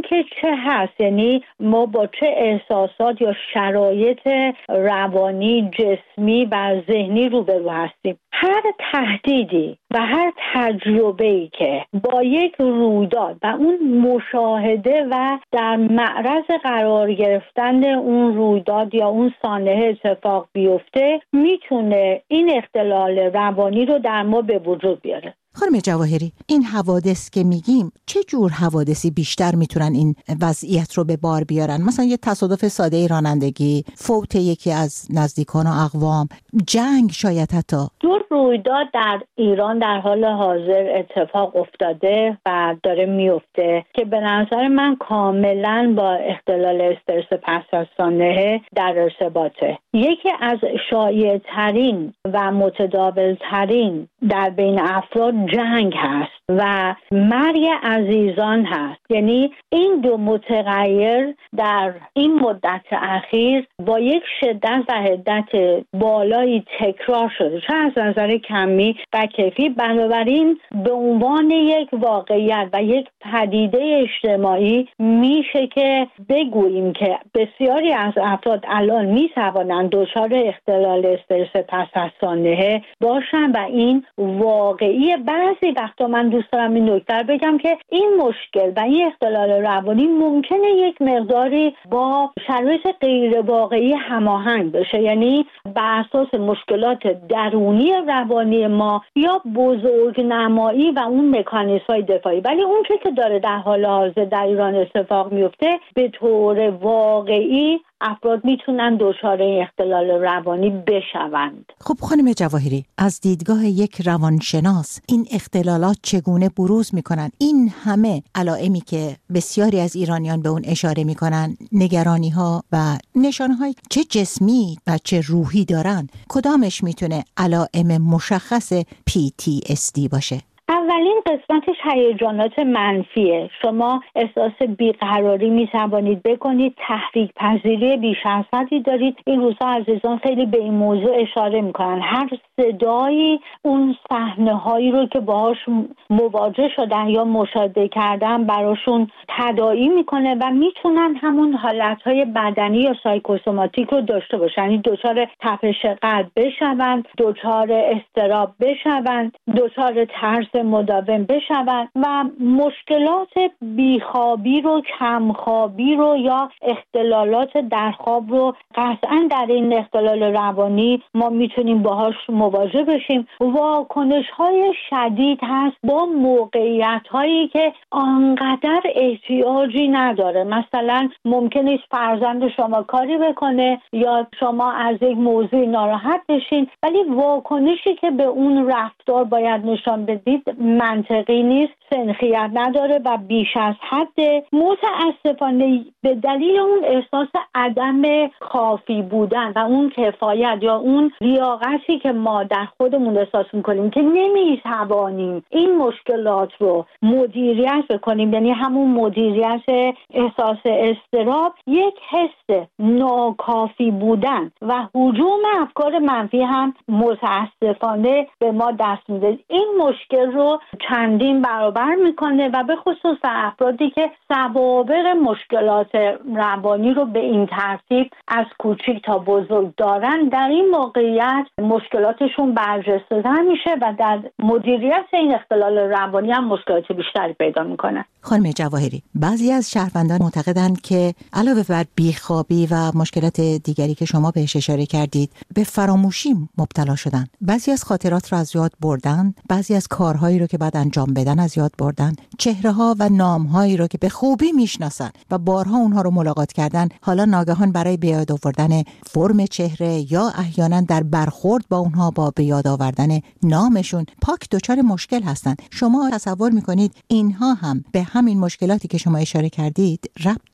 که چه هست، یعنی ما با چه احساسات یا شرایط روانی، جسمی و ذهنی روبرو هستیم. هر تهدیدی و هر تجربه‌ای که با یک رویداد و اون مشاهده و در معرض قرار گرفتن اون رویداد یا اون سانحه اتفاق بیفته، میتونه این اختلال روانی رو در ما به وجود بیاره. خانم جواهری، این حوادث که میگیم چه جور حوادثی بیشتر میتونن این وضعیت رو به بار بیارن؟ مثلا یه تصادف ساده رانندگی، فوت یکی از نزدیکان و اقوام، جنگ شاید حتی. دو رویداد در ایران در حال حاضر اتفاق افتاده و داره میفته که به نظر من کاملا با اختلال استرس پس از سانحه در ارتباطه. یکی از شایع‌ترین و متداول‌ترین در بین افراد جنگ هست و مرگ عزیزان هست. یعنی این دو متغیر در این مدت اخیر با یک شدت و حدت بالایی تکرار شده، چه از نظر کمی و کیفی. بنابراین به عنوان یک واقعیت و یک پدیده اجتماعی میشه که بگوییم که بسیاری از افراد الان میتوانند دچار اختلال استرس پس از سانحه باشن و این واقعی. بعضی وقتا من دوست دارم این نکته بگم که این مشکل و این اختلال روانی ممکنه یک مقداری با شرایط غیر واقعی هماهنگ بشه، یعنی بر اساس مشکلات درونی روانی ما یا بزرگنمایی و اون مکانیزم‌های دفاعی. ولی اون که داره در حال حاضر در ایران اتفاق میفته، به طور واقعی افراد میتونن دچار اختلال روانی بشوند. خب خانم جواهری، از دیدگاه یک روانشناس این اختلالات چگونه بروز میکنن؟ این همه علائمی که بسیاری از ایرانیان به اون اشاره میکنن، نگرانی ها و نشانه های چه جسمی و چه روحی دارن، کدامش میتونه علائم مشخص PTSD باشه؟ اولین قسمتش هیجانات منفیه. شما احساس بیقراری میتوانید بکنید، تحریک پذیری بیش از حدی دارید. این روزها عزیزان خیلی به این موضوع اشاره میکنن. هر صدایی اون صحنه هایی رو که باهاش مواجه شدن یا مشاهده کردن براشون تداعی میکنه و میتونن همون حالت های بدنی یا سایکوسوماتیک رو داشته باشن، یعنی دچار تپش قلب بشوند، دچار اضطراب بشوند، دچار ترس مداوم بشوند و مشکلات بیخوابی رو، کمخوابی رو یا اختلالات در خواب رو قطعا در این اختلال روانی ما میتونیم باهاش مواجه بشیم. واکنش های شدید هست با موقعیت هایی که آنقدر احتیاجی نداره. مثلا ممکنه فرزند شما کاری بکنه یا شما از یک موضوع ناراحت بشین، ولی واکنشی که به اون رفتار باید نشان بدید منطقی نیست، سنخیت نداره و بیش از حد. متاسفانه به دلیل اون احساس عدم کافی بودن و اون کفایت یا اون لیاقتی که ما در خودمون احساس میکنیم که نمیتوانیم این مشکلات رو مدیریت بکنیم، یعنی همون مدیریت احساس اضطراب، یک حس ناکافی بودن و هجوم افکار منفی هم متاسفانه به ما دست میده. این مشکل رو چندین برابر میکنه و به خصوص افرادی که سوابق مشکلات روانی رو به این ترتیب از کوچیک تا بزرگ دارن، در این موقعیت مشکلاتشون برجسته‌تر میشه و در مدیریت این اختلال روانی هم مشکلات بیشتری پیدا میکنن. خانم جواهری، بعضی از شهروندان معتقدند که علاوه بر بیخوابی و مشکلات دیگری که شما بهش اشاره کردید، به فراموشی مبتلا شدن. بعضی از خاطرات را از یاد بردن، بعضی از کارهایی رو که بعد انجام بدن از یاد بردن، چهره‌ها و نام‌هایی رو که به خوبی میشناسن و بارها اونها رو ملاقات کردن، حالا ناگهان برای به یاد آوردن فرم چهره یا احیانا در برخورد با اونها با به یاد آوردن نامشون پاک دچار مشکل هستن. شما تصور میکنید اینها هم به همین مشکلاتی که شما اشاره کردید ربط داره؟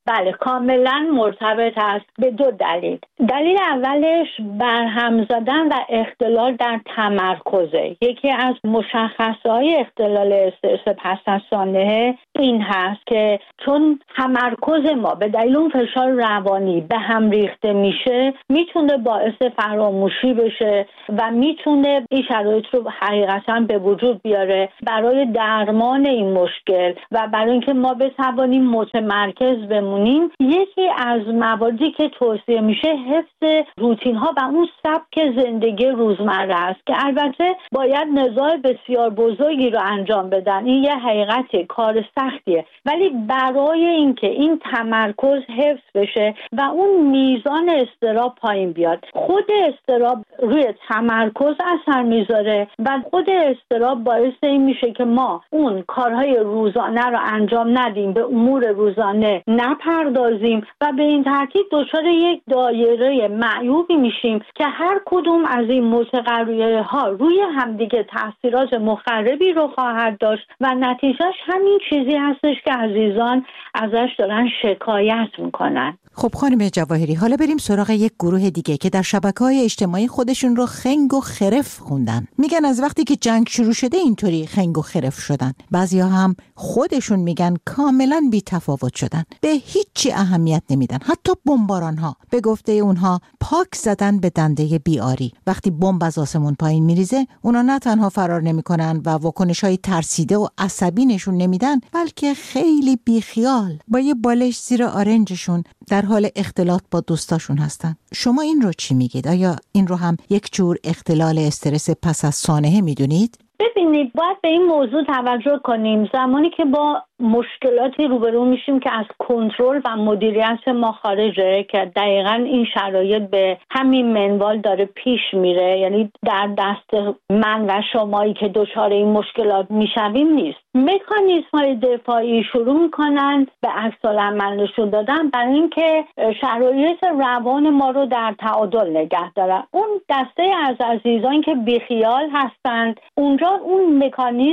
بله کاملا مرتبط است به دو دلیل. دلیل اولش برهم زدن و اختلال در تمرکزه. یکی از مشخصه‌های اختلال استرس پس از سانحه این هست که چون تمرکز ما به دلیل اون فشار روانی به هم ریخته میشه، میتونه باعث فراموشی بشه و میتونه این شرایط رو حقیقتا به وجود بیاره. برای درمان این مشکل و برای اینکه ما بتوانیم متمرکز بمونیم، یکی از مواردی که توصیه میشه حفظ روتین ها و اون سبک زندگی روزمره است که البته باید نزاع بسیار بزرگی رو انجام بدن. این یه حقیقت کار سختیه، ولی برای اینکه این تمرکز حفظ بشه و اون میزان اضطراب پایین بیاد، خود اضطراب روی تمرکز اثر میذاره و خود اضطراب باعث این میشه که ما اون کارهای روزانه رو انجام ندیم، به امور روزانه نپردازیم و به این ترتیب دچار یک دایره معیوبی میشیم که هر کدوم از این متغیرها روی همدیگه تاثیرات مخربی رو خواهد داشت و نتیجهش همین چیزی هستش که عزیزان ازش دارن شکایت میکنن. خب خانم جواهری، حالا بریم سراغ یک گروه دیگه که در شبکه‌های اجتماعی خودشون رو خنگ و خرف خوندن. میگن از وقتی که جنگ شروع شده اینطوری خنگ و خرف شدن. بعضیا هم خودشون میگن کاملا بی تفاوت شدن، به هیچی اهمیت نمیدن. حتی بمباران‌ها به گفته اونها پاک زدن به دنده بیاری. وقتی بمب از آسمون پایین میریزه، اونا نه تنها فرار نمیکنن و واکنش‌های ترسیده و عصبی نشون نمیدن، بلکه خیلی بیخیال با یه بالش زیر آرنجشون در حال اختلاط با دوستاشون هستن. شما این رو چی میگید؟ آیا این رو هم یک جور اختلال استرس پس از سانحه میدونید؟ ببینید، باید به این موضوع توجه کنیم. زمانی که با مشکلاتی روبرو میشیم که از کنترل و مدیریت ما خارجه، که دقیقاً این شرایط به همین منوال داره پیش میره، یعنی در دست من و شمایی که دچار این مشکلات میشویم نیست. مکانیزم‌های دفاعی شروع میکنن به عکس‌العمل نشون دادن برای اینکه شرایط روان ما رو در تعادل نگه دارن. اون دسته از عزیزان که بیخیال هستند، اونجا اون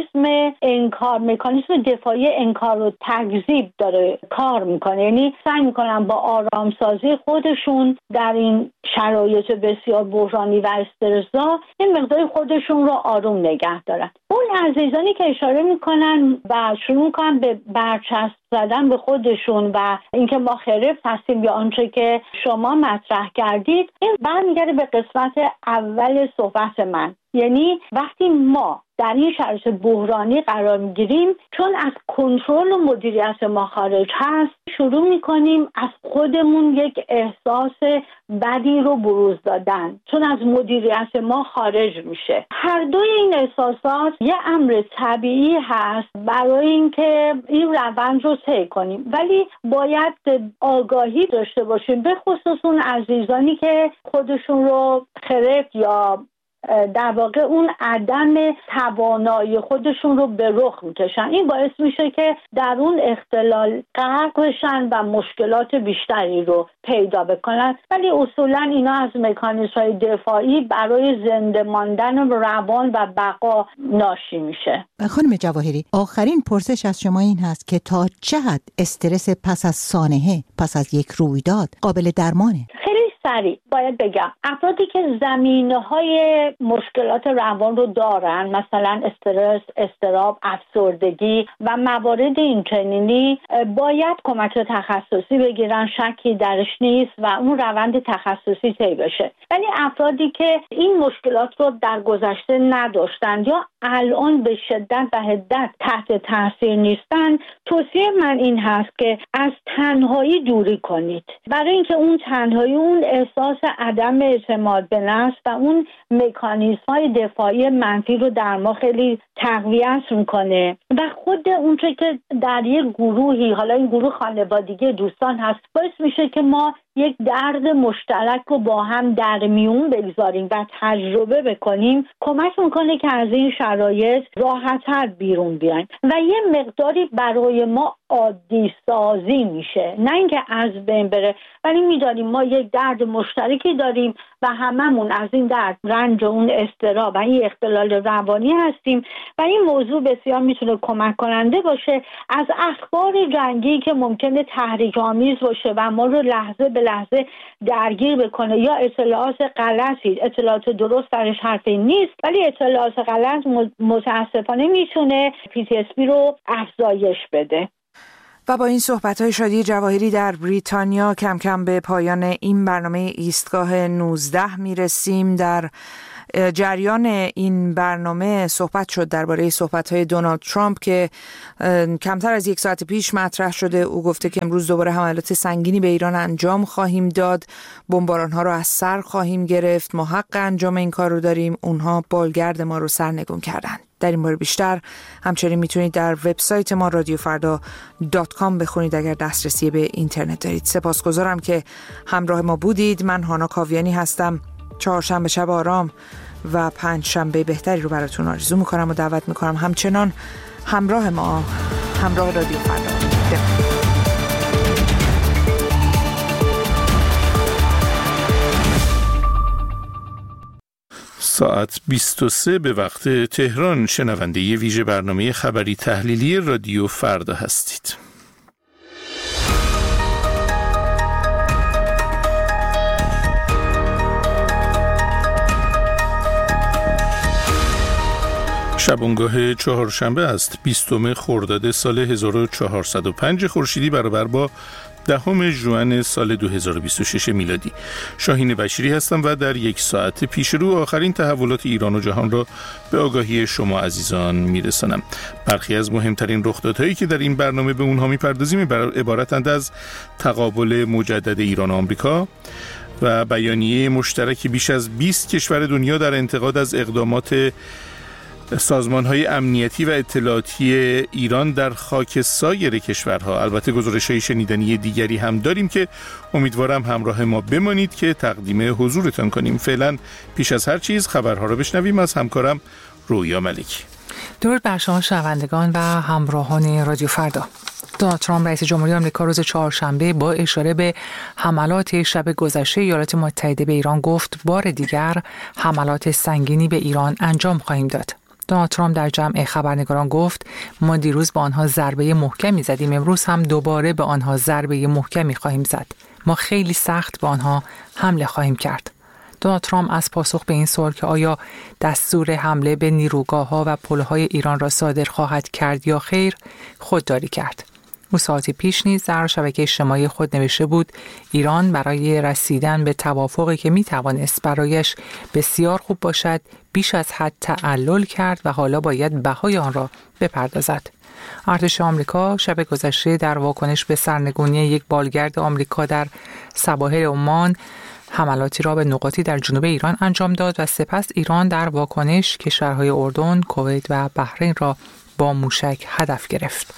مکانیزم دفاعی انکار و تکذیب داره کار میکنه، یعنی سعی میکنن با آرامسازی خودشون در این شرایط بسیار بحرانی و استرس‌زا این مقدار خودشون رو آروم نگه دارن. اون عزیزانی که اشاره میکنن و شروع میکنن به برچسب زدن به خودشون و اینکه ما خرف هستیم یا آنچه که شما مطرح کردید، این برمیگرده به قسمت اول صحبت من. یعنی وقتی ما در این شرایط بحرانی قرار میگیریم، چون از کنترل و مدیریت ما خارج هست، شروع میکنیم از خودمون یک احساس بدی رو بروز دادن، چون از مدیریت ما خارج میشه. هر دوی این احساسات یه امر طبیعی هست برای اینکه این روند رو طی کنیم، ولی باید آگاهی داشته باشیم، به خصوص اون عزیزانی که خودشون رو خرف یا در واقع اون عدم توانایی خودشون رو به رخ میکشن. این باعث میشه که در اون اختلال غرق بشن و مشکلات بیشتری رو پیدا بکنن، ولی اصولا اینا از مکانیزم‌های دفاعی برای زنده ماندن روان و بقا ناشی میشه. خانم جواهری، آخرین پرسش از شما این هست که تا چه حد استرس پس از سانحه، پس از یک رویداد قابل درمانه؟ سریع باید بگم افرادی که زمینه‌های مشکلات روان رو دارن، مثلا استرس، اضطراب، افسردگی و موارد اینچنینی، باید کمک تخصصی بگیرن، شکی درش نیست و اون روند تخصصی طی بشه. ولی افرادی که این مشکلات رو در گذشته نداشتن یا الان به شدت و حدت تحت تاثیر نیستن، توصیه من این هست که از تنهایی دوری کنید، برای اینکه اون تنهایی اون احساس عدم اعتماد به نفس و اون مکانیزم‌های دفاعی منفی رو در ما خیلی تقویت میکنه و خود اونچه که در یک گروهی، حالا این گروه خانوادگی دوستان هست، باعث میشه که ما یک درد مشترک رو با هم در میون بگذاریم و تجربه بکنیم، کمک میکنه که از این شرایط راحت‌تر بیرون بیایم و یه مقداری برای ما عادی سازی میشه، نه اینکه از بین بره، ولی میدانیم ما یک درد مشترکی داریم و هممون از این درد، رنج و اون اضطراب و این اختلال روانی هستیم و این موضوع بسیار میتونه کمک کننده باشه از اخبار جنگی که ممکنه تحریک آمیز باشه و ما رو لحظه به لحظه درگیر بکنه یا اطلاعات غلطی، اطلاعات درست درش حرفی نیست ولی اطلاعات غلط متاسفانه میتونه PTSD رو افزایش بده. و با این صحبت‌های شادی جواهری در بریتانیا کم کم به پایان این برنامه ایستگاه 19 میرسیم. در جریان این برنامه صحبت شد درباره صحبت‌های دونالد ترامپ که کمتر از یک ساعت پیش مطرح شده. او گفته که امروز دوباره حملات سنگینی به ایران انجام خواهیم داد، بمباران‌ها رو از سر خواهیم گرفت، ما حق انجام این کار رو داریم، اونها بالگرد ما رو سرنگون کردن. در این باره بیشتر همچنین میتونید در وبسایت ما radiofarda.com بخونید اگر دسترسی به اینترنت دارید. سپاسگزارم که همراه ما بودید. من هانا کاویانی هستم. چهارشنبه شب آرام و پنجشنبه بهتری رو براتون آرزو میکنم و دعوت میکنم همچنان همراه ما، همراه رادیو فردا. ساعت 23 به وقت تهران. شنونده ی ویژه برنامه خبری تحلیلی رادیو فردا هستید. شبانگاه چهارشنبه است، 20 خرداد سال 1405 خورشیدی برابر با 10 ژوئن سال 2026 میلادی. شاهین بشیری هستم و در یک ساعت پیش رو آخرین تحولات ایران و جهان را به آگاهی شما عزیزان میرسانم. برخی از مهمترین رخدادهایی که در این برنامه به اونها میپردازیم عبارتند از تقابل مجدد ایران و آمریکا و بیانیه مشترک بیش از 20 کشور دنیا در انتقاد از اقدامات سازمان‌های امنیتی و اطلاعاتی ایران در خاک سایر کشورها. البته گزارش‌های شنیدنی دیگری هم داریم که امیدوارم همراه ما بمانید که تقدیم حضورتان کنیم. فعلا پیش از هر چیز خبرها را بشنویم از همکارم رویا ملکی. درود بر شما شنوندگان و همراهان رادیو فردا. دونالد ترامپ رئیس جمهوری آمریکا روز چهارشنبه با اشاره به حملات شب گذشته ایالات متحده به ایران گفت بار دیگر حملات سنگینی به ایران انجام خواهیم داد. دونالد ترامپ در جمع خبرنگاران گفت ما دیروز به آنها ضربه محکمی زدیم، امروز هم دوباره به آنها ضربه محکمی خواهیم زد. ما خیلی سخت به آنها حمله خواهیم کرد. دونالد ترامپ از پاسخ به این سوال که آیا دستور حمله به نیروگاه‌ها و پل‌های ایران را صادر خواهد کرد یا خیر خودداری کرد. او ساعتی پیش نیز در شبکه اجتماعی خود نوشته بود ایران برای رسیدن به توافقی که میتوانست برایش بسیار خوب باشد بیش از حد تعلل کرد و حالا باید بهای آن را بپردازد. ارتش آمریکا شب گذشته در واکنش به سرنگونی یک بالگرد آمریکا در سواحل عمان حملاتی را به نقاطی در جنوب ایران انجام داد و سپس ایران در واکنش کشورهای اردن، کویت و بحرین را با موشک هدف گرفت.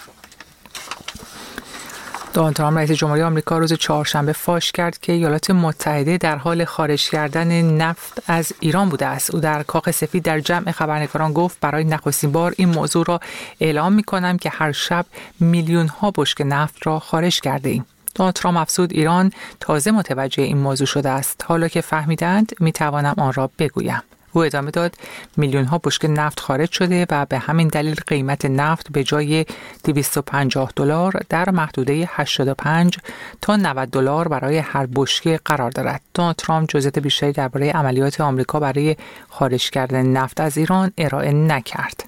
دونالد ترامپ رئیس جمهوری آمریکا روز چهارشنبه فاش کرد که ایالات متحده در حال خارج کردن نفت از ایران بوده است. او در کاخ سفید در جمع خبرنگاران گفت برای نخستین بار این موضوع را اعلام می‌کنم که هر شب میلیون‌ها بشکه نفت را خارج کرده ایم. دونالد ترامپ افزود ایران تازه متوجه این موضوع شده است. حالا که فهمیدند می‌توانم آن را بگویم. او ادامه داد میلیون‌ها بشکه نفت خارج شده و به همین دلیل قیمت نفت به جای $250 در محدوده 85 تا $90 برای هر بشکه قرار دارد. دونالد ترامپ جزئیات بیشتری درباره عملیات آمریکا برای خارج کردن نفت از ایران ارائه نکرد.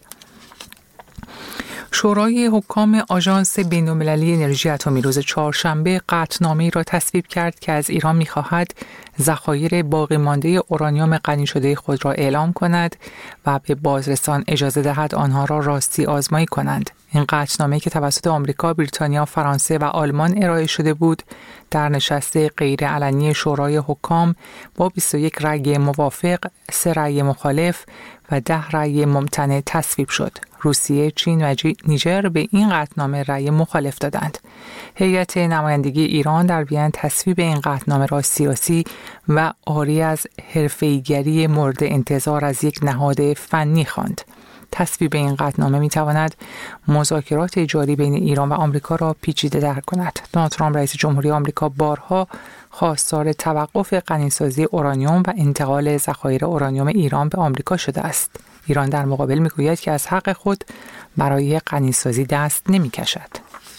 شورای حکام آژانس بین‌المللی انرژی اتمی روز چهارشنبه قطعنامه‌ای را تصویب کرد که از ایران می‌خواهد ذخایر باقی مانده اورانیوم غنی شده خود را اعلام کند و به بازرسان اجازه دهد آنها را راستی آزمایی کنند. این قطعنامه‌ای که توسط آمریکا، بریتانیا، فرانسه و آلمان ارائه شده بود، در نشست غیرعلنی شورای حکام با 21 رأی موافق، 3 رأی مخالف و 10 رأی ممتنع تصویب شد. روسیه، چین و نیجر به این قطعنامه رأی مخالف دادند. هیئت نمایندگی ایران در بیان تصویب این قطعنامه را سیاسی و عاری از حرفه‌ایگری مورد انتظار از یک نهاد فنی خواند. تصویب این قطعنامه می‌تواند مذاکرات جاری بین ایران و آمریکا را پیچیده‌تر کند. دونالد ترامپ رئیس جمهوری آمریکا بارها خواستار توقف غنیسازی اورانیوم و انتقال ذخایر اورانیوم ایران به آمریکا شده است. ایران در مقابل می‌گوید که از حق خود برای غنیسازی دست نمی‌کشد.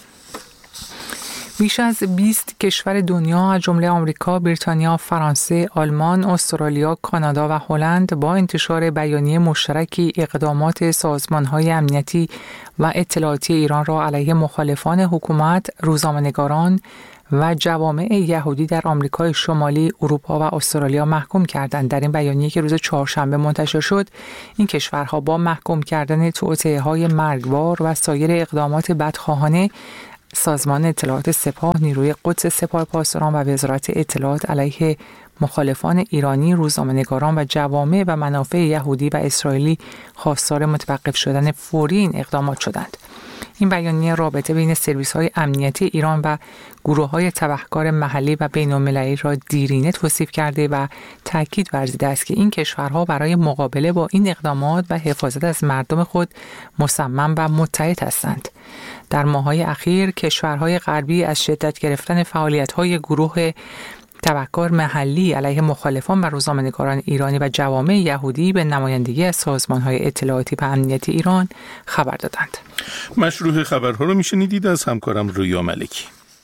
بیش از 20 کشور دنیا از جمله آمریکا، بریتانیا، فرانسه، آلمان، استرالیا، کانادا و هلند با انتشار بیانیه مشترکی اقدامات سازمان‌های امنیتی و اطلاعاتی ایران را علیه مخالفان حکومت، روزنامه‌نگاران و جوامع یهودی در آمریکای شمالی، اروپا و استرالیا محکوم کردند. در این بیانیه که روز چهارشنبه منتشر شد، این کشورها با محکوم کردن توطئه‌های مرگبار و سایر اقدامات بدخواهانه سازمان اطلاعات سپاه، نیروی قدس سپاه پاسداران و وزارت اطلاعات علیه مخالفان ایرانی، روزنامه‌نگاران و جوامع و منافع یهودی و اسرائیلی خواستار متوقف شدن فوری این اقدامات شدند. این بیانیه رابطه بین سرویس‌های امنیتی ایران و گروه‌های تبهکار محلی و بین‌المللی را دیرینه توصیف کرده و تاکید ورزیده است که این کشورها برای مقابله با این اقدامات و حفاظت از مردم خود مصمم و متحد هستند. در ماه‌های اخیر کشورهای غربی از شدت گرفتن فعالیت‌های گروه تبهکار محلی علیه مخالفان و روزنامه‌نگاران ایرانی و جوامع یهودی به نمایندگی از سازمان‌های اطلاعاتی و امنیتی ایران خبر دادند. مشروع خبرها رو میشنیدید از همکارم رویا ملکی.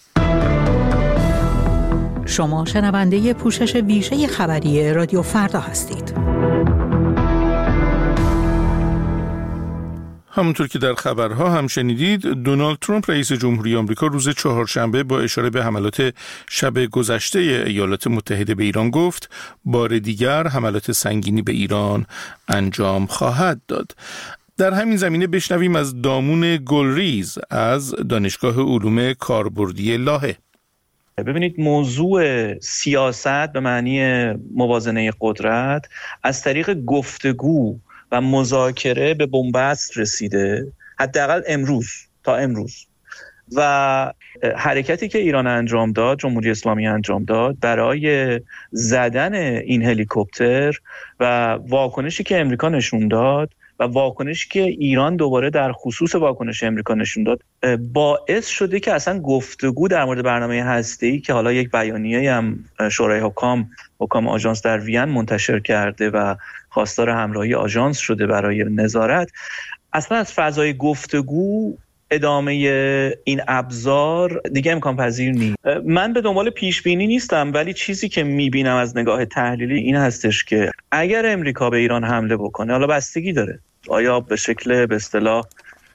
شما شنونده پوشش ویژه خبری رادیو فردا هستید. همونطور که در خبرها هم شنیدید، دونالد ترامپ رئیس جمهوری آمریکا روز چهارشنبه با اشاره به حملات شب گذشته ایالات متحده به ایران گفت بار دیگر حملات سنگینی به ایران انجام خواهد داد. در همین زمینه بشنویم از دامون گلریز از دانشگاه علوم کاربردی لاهه. ببینید، موضوع سیاست به معنی موازنه قدرت از طریق گفتگو و مذاکره به بنبست رسیده، حداقل تا امروز و حرکتی که ایران انجام داد، جمهوری اسلامی انجام داد برای زدن این هلیکوپتر و واکنشی که امریکا نشون داد و واکنشی که ایران دوباره در خصوص واکنش امریکا نشون داد باعث شده که اصلا گفتگو در مورد برنامه هسته‌ای که حالا یک بیانیه هم شورای حکام آژانس در وین منتشر کرده و خواستار همراهی آژانس شده برای نظارت، اصلا از فضای گفتگو ادامه این ابزار دیگه امکان پذیر نیست. من به دنبال پیش بینی نیستم، ولی چیزی که میبینم از نگاه تحلیلی این هستش که اگر امریکا به ایران حمله بکنه، حالا بستگی داره آیا به شکل به اصطلاح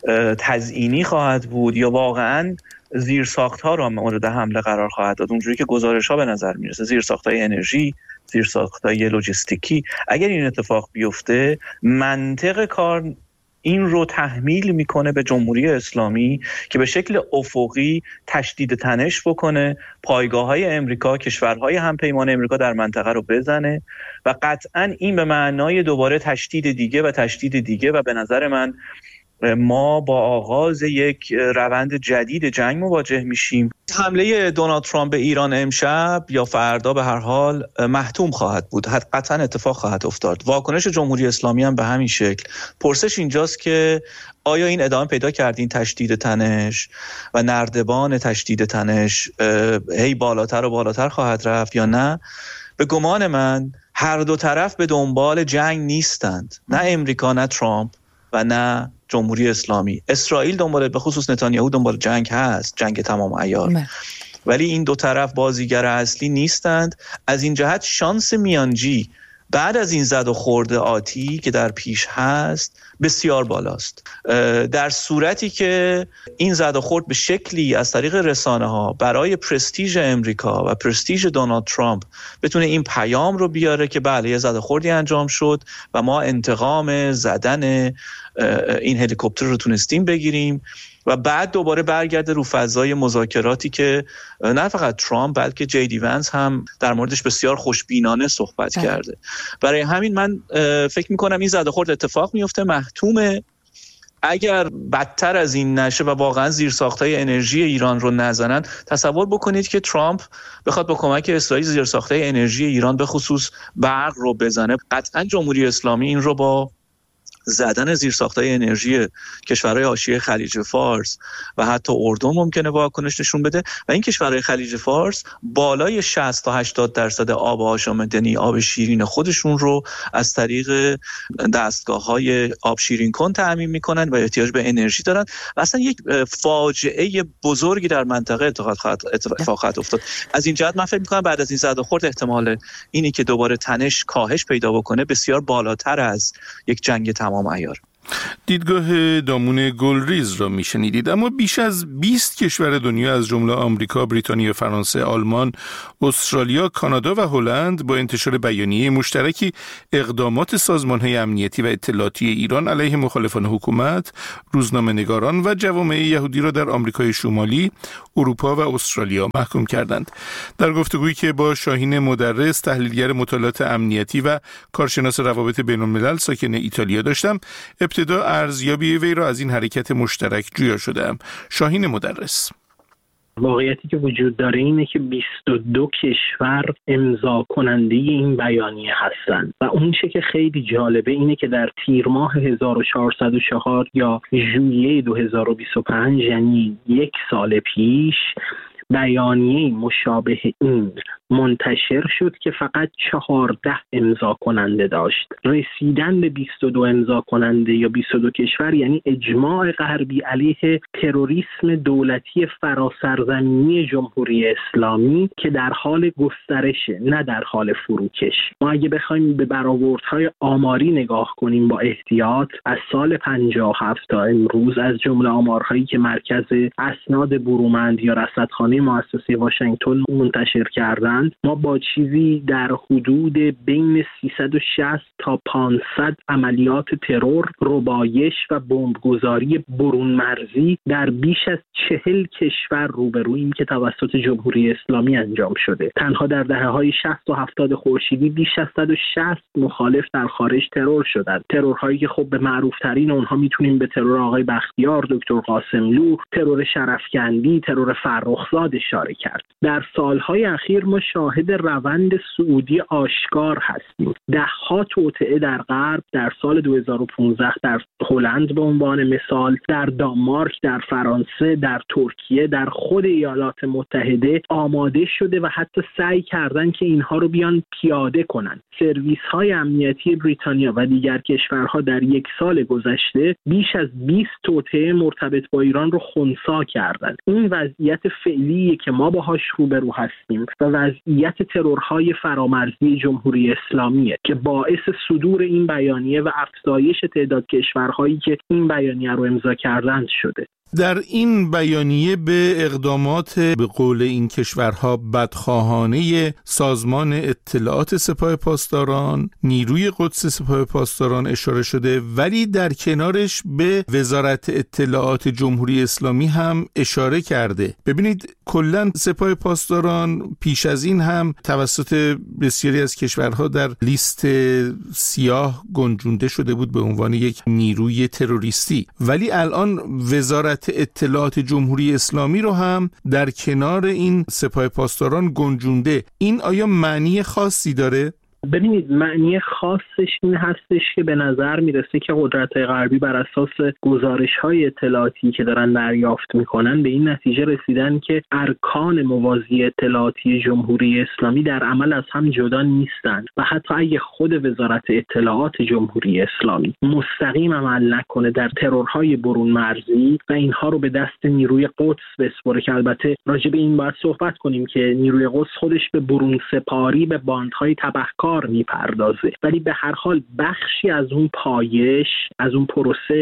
تزیینی خواهد بود یا واقعاً زیرساخت‌ها را مورد حمله قرار خواهد داد، اونجوری که گزارش‌ها به نظر میرسه، زیرساخت‌های انرژی، زیرساخت‌های لوجستیکی. اگر این اتفاق بیفته، منطق کار این رو تحمیل میکنه به جمهوری اسلامی که به شکل افقی تشدید تنش بکنه، پایگاه‌های امریکا، کشورهای همپیمان امریکا در منطقه رو بزنه و قطعاً این به معنای دوباره تشدید دیگه و به نظر من ما با آغاز یک روند جدید جنگ مواجه میشیم. حمله دونالد ترامپ به ایران امشب یا فردا به هر حال محتوم خواهد بود، قطعا اتفاق خواهد افتاد. واکنش جمهوری اسلامی هم به همین شکل. پرسش اینجاست که آیا این ادامه پیدا کرد، این تشدید تنش و نردبان تشدید تنش هی بالاتر و بالاتر خواهد رفت یا نه؟ به گمان من هر دو طرف به دنبال جنگ نیستند، نه امریکا، نه ترامپ و نه جمهوری اسلامی. اسرائیل دنبال، به خصوص نتانیاهو دنبال جنگ هست، جنگ تمام عیار، ولی این دو طرف بازیگر اصلی نیستند. از این جهت شانس میانجی بعد از این زد و خورد آتی که در پیش هست بسیار بالاست. در صورتی که این زد و خورد به شکلی از طریق رسانه ها برای پرستیژ امریکا و پرستیژ دونالد ترامپ بتونه این پیام رو بیاره که بله یه زد و خوردی انجام شد و ما انتقام زدن این هلیکوپتر رو تونستیم بگیریم و بعد دوباره برگرده رو فضای مذاکراتی که نه فقط ترامپ بلکه جی دی ونس هم در موردش بسیار خوشبینانه صحبت کرده. برای همین من فکر میکنم این زد و خورد اتفاق میفته، محتومه. اگر بدتر از این نشه و واقعا زیرساخت‌های انرژی ایران رو نزنن، تصور بکنید که ترامپ بخواد با کمک اسرائیل زیرساخت‌های انرژی ایران به خصوص برق رو بزنه، قطعا جمهوری اسلامی این رو با زدن زیرساخت‌های انرژی کشورهای حاشیه خلیج فارس و حتی اردن ممکنه واکنش نشون بده و این کشورهای خلیج فارس بالای 60 تا 80% آب آشامیدنی، آب شیرین خودشون رو از طریق دستگاه‌های آب شیرین کن تامین می‌کنن و احتیاج به انرژی دارن و اصلا یک فاجعه بزرگی در منطقه اتفاق خواهد افتاد. از این جهت من فکر می‌کنم بعد از این زد و خورد احتمال اینی که دوباره تنش کاهش پیدا بکنه بسیار بالاتر از یک جنگ تمام عیار. دیدگاه دامون گلریز را میشنیدید. اما بیش از 20 کشور دنیا از جمله آمریکا، بریتانیا، فرانسه، آلمان، استرالیا، کانادا و هلند با انتشار بیانیه مشترکی اقدامات سازمان‌های امنیتی و اطلاعاتی ایران علیه مخالفان حکومت، روزنامه‌نگاران و جوامع یهودی را در آمریکای شمالی، اروپا و استرالیا محکوم کردند. در گفتگویی که با شاهین مدرس، تحلیلگر مطالعات امنیتی و کارشناس روابط بین‌الملل ساکن ایتالیا داشتم، ابتدا ارزیابی وی را از این حرکت مشترک جویا شدم. شاهین مدرس: واقعیتی که وجود داره اینه که 22 کشور امضا کننده این بیانیه هستند و اون چه که خیلی جالبه اینه که در تیر ماه 1404 یا ژوئیه 2025 یعنی یک سال پیش بیانیه مشابه این منتشر شد که فقط 14 امضا کننده داشت. رسیدن به 22 امضا کننده یا 22 کشور یعنی اجماع غربی علیه تروریسم دولتی فراسرزمینی جمهوری اسلامی که در حال گسترشه، نه در حال فروکش. ما اگه بخوایم به برآوردهای آماری نگاه کنیم با احتیاط، از سال 57 تا امروز از جمله آمارهایی که مرکز اسناد برومند یا رصدخانه مؤسسه واشنگتن منتشر کردند، ما با چیزی در حدود بین 360 تا 500 عملیات ترور، ربایش و بمبگذاری برون مرزی در بیش از 40 کشور روبرویم که توسط جمهوری اسلامی انجام شده. تنها در دهه‌های 60 و 70 خورشیدی بیش از 160 مخالف در خارج ترور شدند. ترورهایی که خب به معروف‌ترین اونها میتونیم به ترور آقای بختیار، دکتر قاسملو، ترور شرفکندی، ترور فرخزاد اشاره کرد. در سالهای اخیر ما شاهد روند صعودی آشکار هستیم. ده‌ها توطئه در غرب در سال 2015 در هلند به عنوان مثال، در دانمارک، در فرانسه، در ترکیه، در خود ایالات متحده آماده شده و حتی سعی کردن که اینها رو بیان پیاده کنن. سرویس‌های امنیتی بریتانیا و دیگر کشورها در یک سال گذشته بیش از 20 توطئه مرتبط با ایران رو خنثی کردند. این وضعیت فعلیه که ما باهاش روبرو هستیم و وضعیت ترورهای فرامرزی جمهوری اسلامیه که باعث صدور این بیانیه و افزایش تعداد کشورهایی که این بیانیه رو امضا کردند شده. در این بیانیه به اقدامات به قول این کشورها بدخواهانه سازمان اطلاعات سپاه پاسداران، نیروی قدس سپاه پاسداران اشاره شده، ولی در کنارش به وزارت اطلاعات جمهوری اسلامی هم اشاره کرده. ببینید کلاً سپاه پاسداران پیش از این هم توسط بسیاری از کشورها در لیست سیاه گنجونده شده بود به عنوان یک نیروی تروریستی، ولی الان وزارت اطلاعات جمهوری اسلامی رو هم در کنار این سپاه پاسداران گنجونده. این آیا معنی خاصی داره؟ ببینید، معنی خاصش این هستش که به نظر میرسه که قدرت‌های غربی بر اساس گزارش‌های اطلاعاتی که دارن دریافت میکنن به این نتیجه رسیدن که ارکان موازی اطلاعاتی جمهوری اسلامی در عمل از هم جدا نیستن و حتی اگه خود وزارت اطلاعات جمهوری اسلامی مستقیم عمل نکنه در ترورهای برون مرزی و اینها رو به دست نیروی قدس بسپره، که البته راجع به این باید صحبت کنیم که نیروی قدس خودش به برون سپاری، به باندهای تبهکار میپردازه، ولی به هر حال بخشی از اون پایش، از اون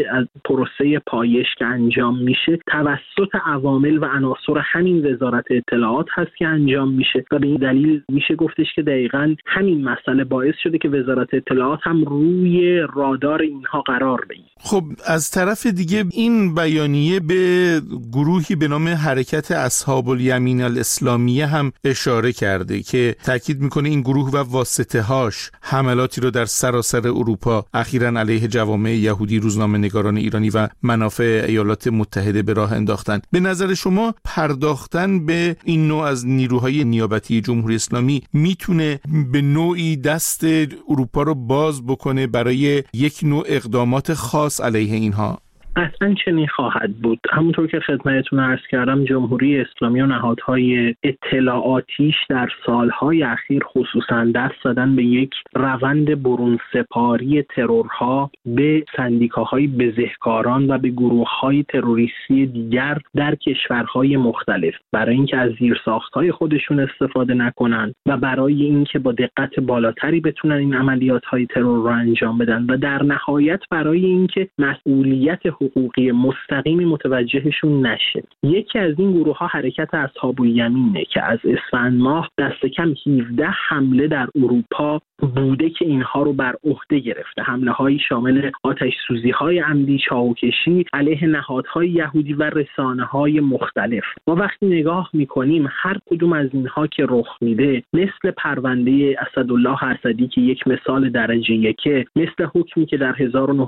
پروسه پایش که انجام میشه توسط عوامل و عناصر همین وزارت اطلاعات هست که انجام میشه و به این دلیل میشه گفتش که دقیقاً همین مسئله باعث شده که وزارت اطلاعات هم روی رادار اینها قرار بگیره. خب از طرف دیگه این بیانیه به گروهی به نام حرکت اصحاب الیمین الاسلامیه هم اشاره کرده که تاکید میکنه این گروه و واسطه انتهاش حملاتی رو در سراسر اروپا اخیراً علیه جوامع یهودی، روزنامه‌نگاران ایرانی و منافع ایالات متحده به راه انداختند. به نظر شما پرداختن به این نوع از نیروهای نیابتی جمهوری اسلامی میتونه به نوعی دست اروپا رو باز بکنه برای یک نوع اقدامات خاص علیه اینها؟ اصلا چنین خواهد بود. همونطور که خدمتتون عرض کردم، جمهوری اسلامی و نهادهای اطلاعاتیش در سالهای اخیر خصوصا دست زدن به یک روند برون سپاری ترورها به سندیکاهای بزهکاران و به گروههای تروریستی دیگر در کشورهای مختلف، برای اینکه از زیرساختهای خودشون استفاده نکنن و برای اینکه با دقت بالاتری بتونن این عملیاتهای ترور رو انجام بدن و در نهایت برای اینکه مسئولیت حقوقی مستقیمی متوجهشون نشه. یکی از این گروه ها حرکت اصحاب الیمینه که از اسفند ماه دست کم 17 حمله در اروپا بوده که اینها رو بر عهده گرفته. حمله های شامل آتش سوزی های عمدی، چاوکشی علیه نهادهای یهودی و رسانه های مختلف. ما وقتی نگاه میکنیم هر کدوم از اینها که رخ میده، مثل پرونده اسدالله اسدی که یک مثال درجه یکه، مثل حکمی که در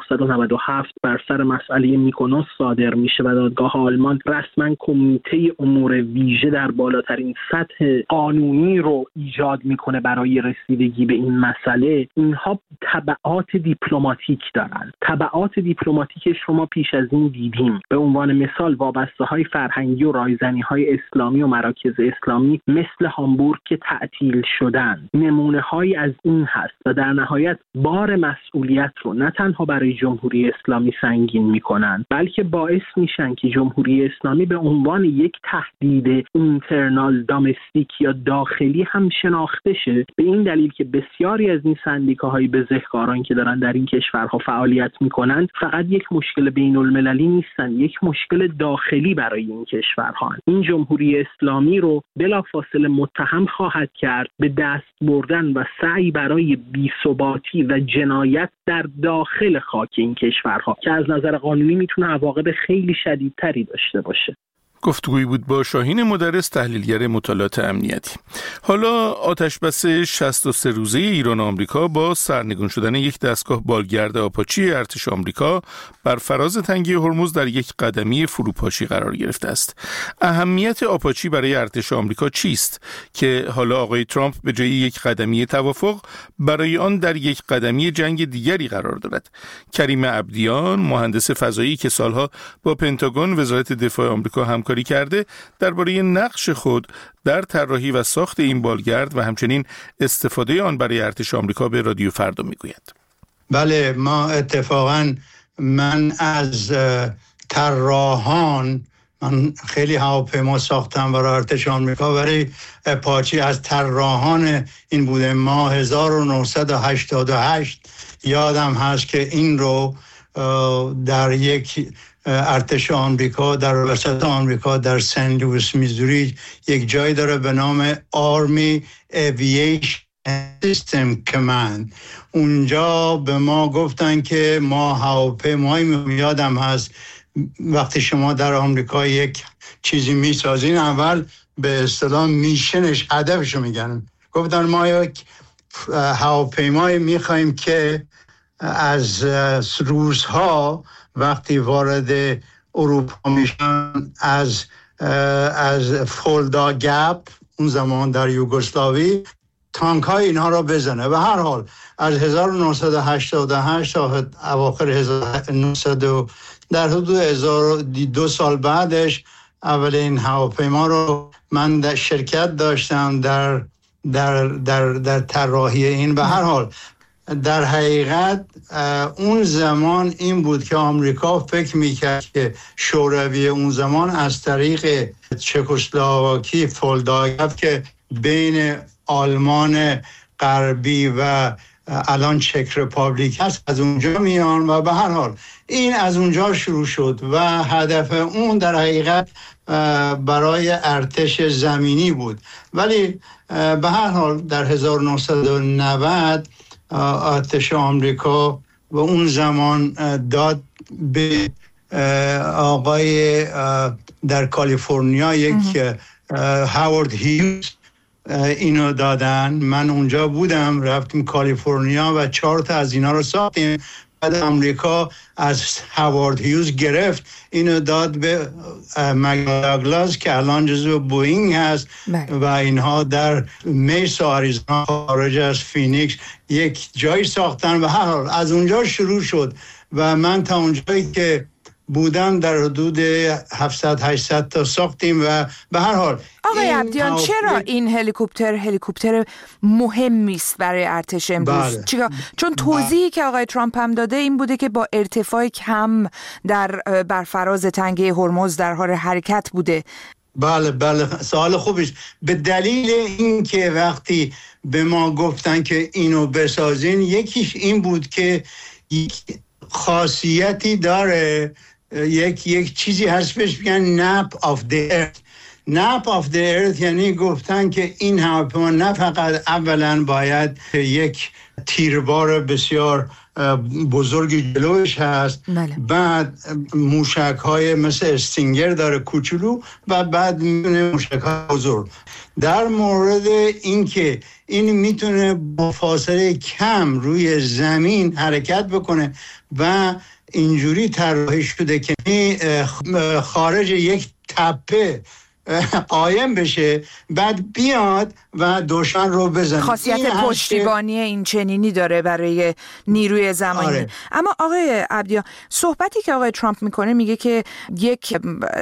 1997 بر سر مسئله میکونوس صادر میشه و دادگاه آلمان رسما کمیته امور ویژه در بالاترین سطح قانونی رو ایجاد میکنه برای رسیدگی به این مسئله، اینها تبعات دیپلماتیک دارن. تبعات دیپلماتیکش رو ما پیش از این دیدیم. به عنوان مثال وابسته‌های فرهنگی و رایزنی‌های اسلامی و مراکز اسلامی مثل هامبورگ که تعطیل شدن، نمونه‌هایی از این هست و در نهایت بار مسئولیت رو نه تنها برای جمهوری اسلامی سنگین میکنن، بلکه باعث میشن که جمهوری اسلامی به عنوان یک تهدید اینترنال دامستیک یا داخلی هم شناخته شه، به این دلیل که بسیاری از این سندیکاهای بزهکاران که دارن در این کشورها فعالیت میکنن فقط یک مشکل بین المللی نیستن، یک مشکل داخلی برای این کشورها. این جمهوری اسلامی رو بلافاصله متهم خواهد کرد به دست بردن و سعی برای بی‌ثباتی و جنایت در داخل خاک این کشورها که از نظر قانونی میتونه عواقب خیلی شدیدتری داشته باشه. گفتگویی بود با شاهین مدرس، تحلیلگر مطالعات امنیتی. حالا آتشبس 63 روزه ایران و آمریکا با سرنگون شدن یک دستگاه بالگرد آپاچی ارتش آمریکا بر فراز تنگه هرمز در یک قدمی فروپاشی قرار گرفته است. اهمیت آپاچی برای ارتش آمریکا چیست که حالا آقای ترامپ به جای یک قدمی توافق برای آن در یک قدمی جنگ دیگری قرار دارد؟ کریم عبدیان، مهندس فضایی که سالها با پنتاگون وزارت دفاع آمریکا همکاری کرده، درباره نقش خود در طراحی و ساخت این بالگرد و همچنین استفاده آن برای ارتش آمریکا به رادیو فردا میگوید. بله، ما اتفاقا من از طراحان، من خیلی هواپیما ساختم برای ارتش آمریکا، برای آپاچی از طراحان این بوده. ما 1988 یادم هست که این رو در یک ارتش آمریکا در وسط آمریکا در سن لوئیس میزوری یک جای داره به نام آرمی ایوییشن سیستم کماند. اونجا به ما گفتن که ما هواپیمایی، یادم هست وقتی شما در آمریکا یک چیزی میسازین اول به اصطلاح میشنش، هدفشو میگن. گفتن ما یک هواپیمایی میخوایم که از روس‌ها وقتی وارد اروپا میشن از فولدا گپ، اون زمان در یوگسلاوی، تانک های اینها را بزنه. و هر حال از 1988 تا اواخر 1900 در حدود 2 سال بعدش اولین هواپیما رو من در شرکت داشتم در طراحی این. به هر حال در حقیقت اون زمان این بود که آمریکا فکر میکرد که شوروی اون زمان از طریق چکسلواکی فولداگف که بین آلمان غربی و الان چک رپابلیک هست از اونجا میان، و به هر حال این از اونجا شروع شد و هدف اون در حقیقت برای ارتش زمینی بود. ولی به هر حال در 1990 ارتش آمریکا و اون زمان داد به آقای در کالیفرنیا یک هاوارد هیوز اینو دادن. من اونجا بودم، رفتیم کالیفرنیا و 4 تا از اینا رو ساختیم. بعد آمریکا از هاوارد هیوز گرفت اینو داد به مگداگلاس که الان جزو بوئینگ هست و اینها در میسا آریزونا خارج از فینیکس یک جای ساختن و هر حال از اونجا شروع شد و من تا اونجایی که بودم در حدود 700-800 تا ساختیم و به هر حال. آقای عبدیان چرا این هلیکوپتر مهمی است برای ارتش امروز؟ بله. چون توضیحی که آقای ترامپ هم داده این بوده که با ارتفاع کم بر فراز تنگه هرمز در حال حرکت بوده. بله سوال خوبیست. به دلیل این که وقتی به ما گفتن که اینو بسازین، یکیش این بود که یک خاصیتی داره، یک چیزی هست بهش میگن nap of the earth. nap of the earth یعنی گفتن که این هواپیما نه فقط اولا باید یک تیربار بسیار بزرگی جلوش هست، بعد موشک های مثل استینگر داره کوچولو و بعد میتونه موشک های بزرگ. در مورد اینکه این میتونه با فاصله کم روی زمین حرکت بکنه و اینجوری طراحی شده که خارج یک تپه قایم بشه، بعد بیاد و دشمن رو بزنه. خاصیت پشتیبانی این چنینی داره برای نیروی زمانی. آره. اما آقای عبدیان، صحبتی که آقای ترامپ میکنه میگه که یک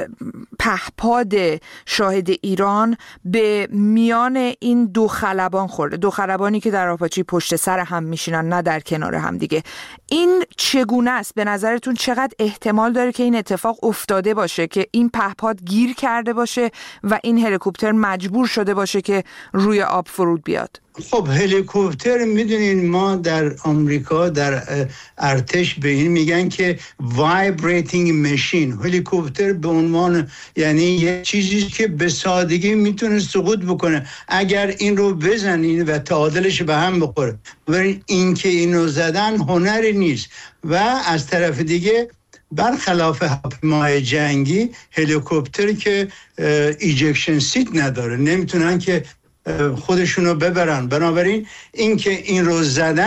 پهپاد شاهد ایران به میان این دو خلبان خورده، دو خلبانی که در آپاچی پشت سر هم میشینن نه در کنار هم دیگه. این چگونه است؟ به نظرتون چقدر احتمال داره که این اتفاق افتاده باشه که این پهپاد گیر کرده باشه و این هلیکوپتر مجبور شده باشه که روی آب فرود بیاد؟ خب هلیکوپتر میدونین ما در آمریکا در ارتش به این میگن که vibrating machine. هلیکوپتر به عنوان یعنی یه چیزی که به سادگی میتونه سقوط بکنه اگر این رو بزنین و تعادلش به هم بخوره. ولی این که اینو زدن هنری نیست. و از طرف دیگه برخلاف هواپیمای جنگی، هلیکوپتر که ایجکشن سیت نداره، نمیتونن که خودشونو ببرن. بنابراین این که این رو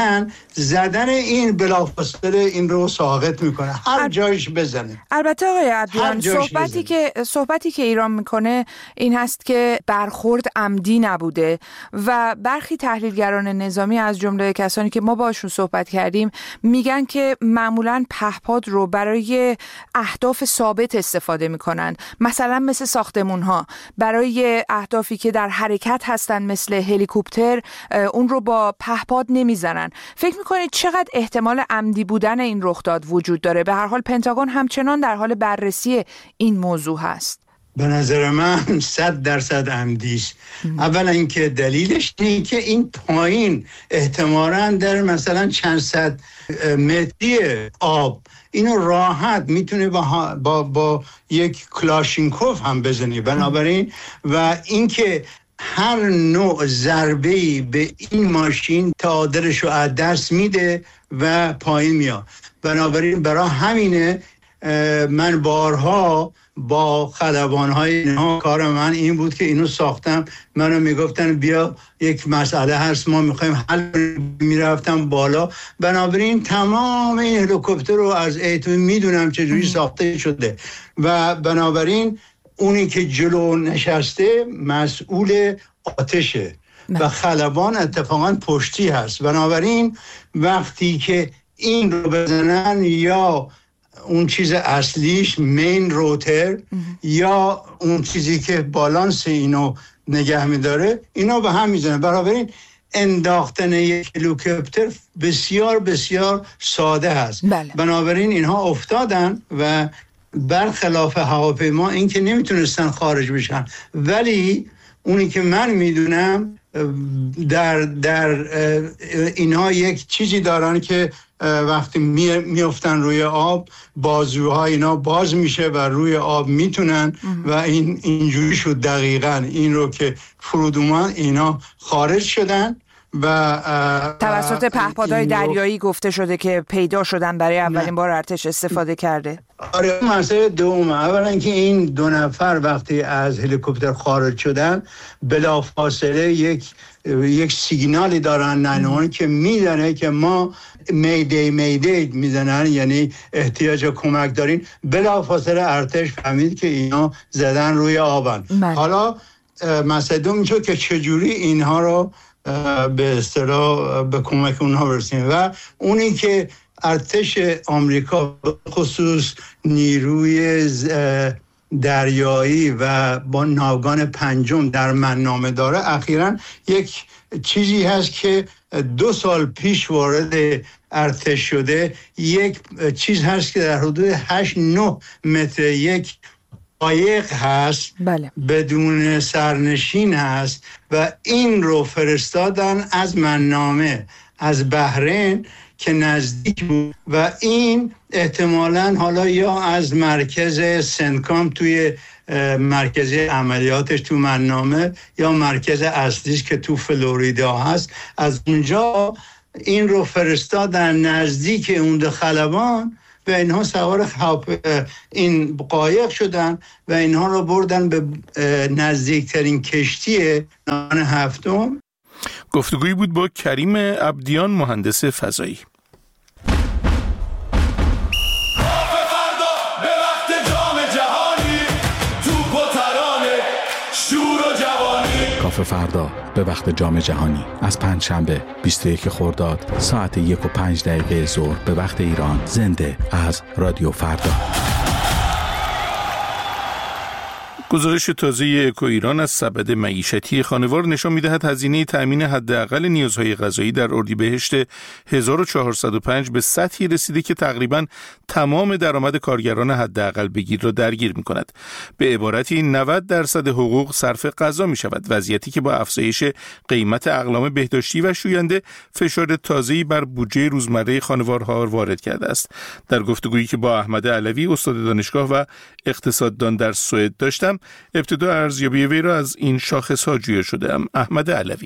زدن این بلافاصله این رو ساقط میکنه، هر جایش بزنه. البته آقای عبدیان، صحبتی که ایران میکنه این هست که برخورد عمدی نبوده و برخی تحلیلگران نظامی از جمله کسانی که ما باشون صحبت کردیم میگن که معمولاً پهپاد رو برای اهداف ثابت استفاده میکنن، مثلا مثل ساختمون‌ها، برای اهدافی که در حرکت هستن مثل هلیکوپتر اون رو با پهپاد نمیزنن. فکر میکنید چقدر احتمال عمدی بودن این رخداد وجود داره؟ به هر حال پنتاگون همچنان در حال بررسی این موضوع هست. به نظر من 100% عمدی است. اولا اینکه دلیلش اینه که این پایین احتمالاً در مثلا چند صد متری آب اینو راحت میتونه با یک کلاشینکوف هم بزنی. بنابراین و اینکه هر نوع ضربه‌ای به این ماشین تعادلش رو از دست میده و پایین میاد. بنابراین برای همینه من بارها با خلبان‌های اینها کار من این بود که اینو ساختم. منو میگفتن بیا یک مسئله هست ما میخوایم حل کنیم، میرفتم بالا. بنابراین تمام این هلیکوپتر رو از ایتون میدونم چجوری ساخته شده و بنابراین اونی که جلو نشسته مسئول آتشه و خلبان اتفاقا پشتی هست. بنابراین وقتی که این رو بزنن یا اون چیز اصلیش مین روتر یا اون چیزی که بالانس اینو نگه میداره اینا به هم میزنه. بنابراین انداختن یک هلیکوپتر بسیار بسیار ساده هست. بنابراین اینها افتادن و برخلاف هواپیما این که نمیتونستن خارج بشن. ولی اونی که من میدونم در اینها یک چیزی دارن که وقتی میافتن روی آب بازوهای اینا باز میشه و روی آب میتونن و اینجوری شد دقیقاً این رو که فرود اومد اینا خارج شدن و توسط پهپادهای دریایی گفته شده که پیدا شدن برای اولین بار ارتش استفاده کرده. آره مسئله دوم، اولا که این دو نفر وقتی از هلیکوپتر خارج شدن بلافاصله یک سیگنالی دارن نانوان که میدونه که ما میدی میزنن، یعنی احتیاج کمک دارین. بلافاصله ارتش فهمید که اینا زدن روی آبن. حالا مسئله دوم که چجوری اینها رو به اصطلاح به کمک اونها برسیم و اونی که ارتش آمریکا خصوص نیروی دریایی و با ناوگان پنجم در منامه داره، اخیراً یک چیزی هست که 2 سال پیش وارد ارتش شده، یک چیز هست که در حدود 8-9 متر یک قایق هست. بله. بدون سرنشین هست و این رو فرستادن از منامه از بحرین که نزدیک بود و این احتمالاً حالا یا از مرکز سنکام توی مرکز عملیاتش تو منامه یا مرکز اصلیش که تو فلوریدا هست، از اونجا این رو فرستادن نزدیک اون خلبان و اینها سوار این قایق شدن و اینها رو بردن به نزدیکترین کشتی نان هفتم. گفتگویی بود با کریم عبدیان، مهندس فضایی. کافه فردا به وقت جام جهانی از پنجشنبه 21 خرداد ساعت 1:05 ظهر به وقت ایران، زنده از رادیو فردا. گزارش تازه اکو ایران از سبد معیشتی خانوار نشان می‌دهد هزینه تأمین حداقل نیازهای غذایی در اردیبهشت 1405 به سطحی رسیده که تقریباً تمام درآمد کارگران حداقل بگیر را درگیر می‌کند. به عبارتی 90% حقوق صرف غذا می‌شود، وضعیتی که با افزایش قیمت اقلام بهداشتی و شوینده فشار تازه‌ای بر بودجه روزمره خانوارها وارد کرده است. در گفتگویی که با احمد علوی استاد دانشگاه و اقتصاددان در سوئد داشتم، ابتدا ارزیابی وی را از این شاخص‌ها جویا شده‌ام. احمد علوی: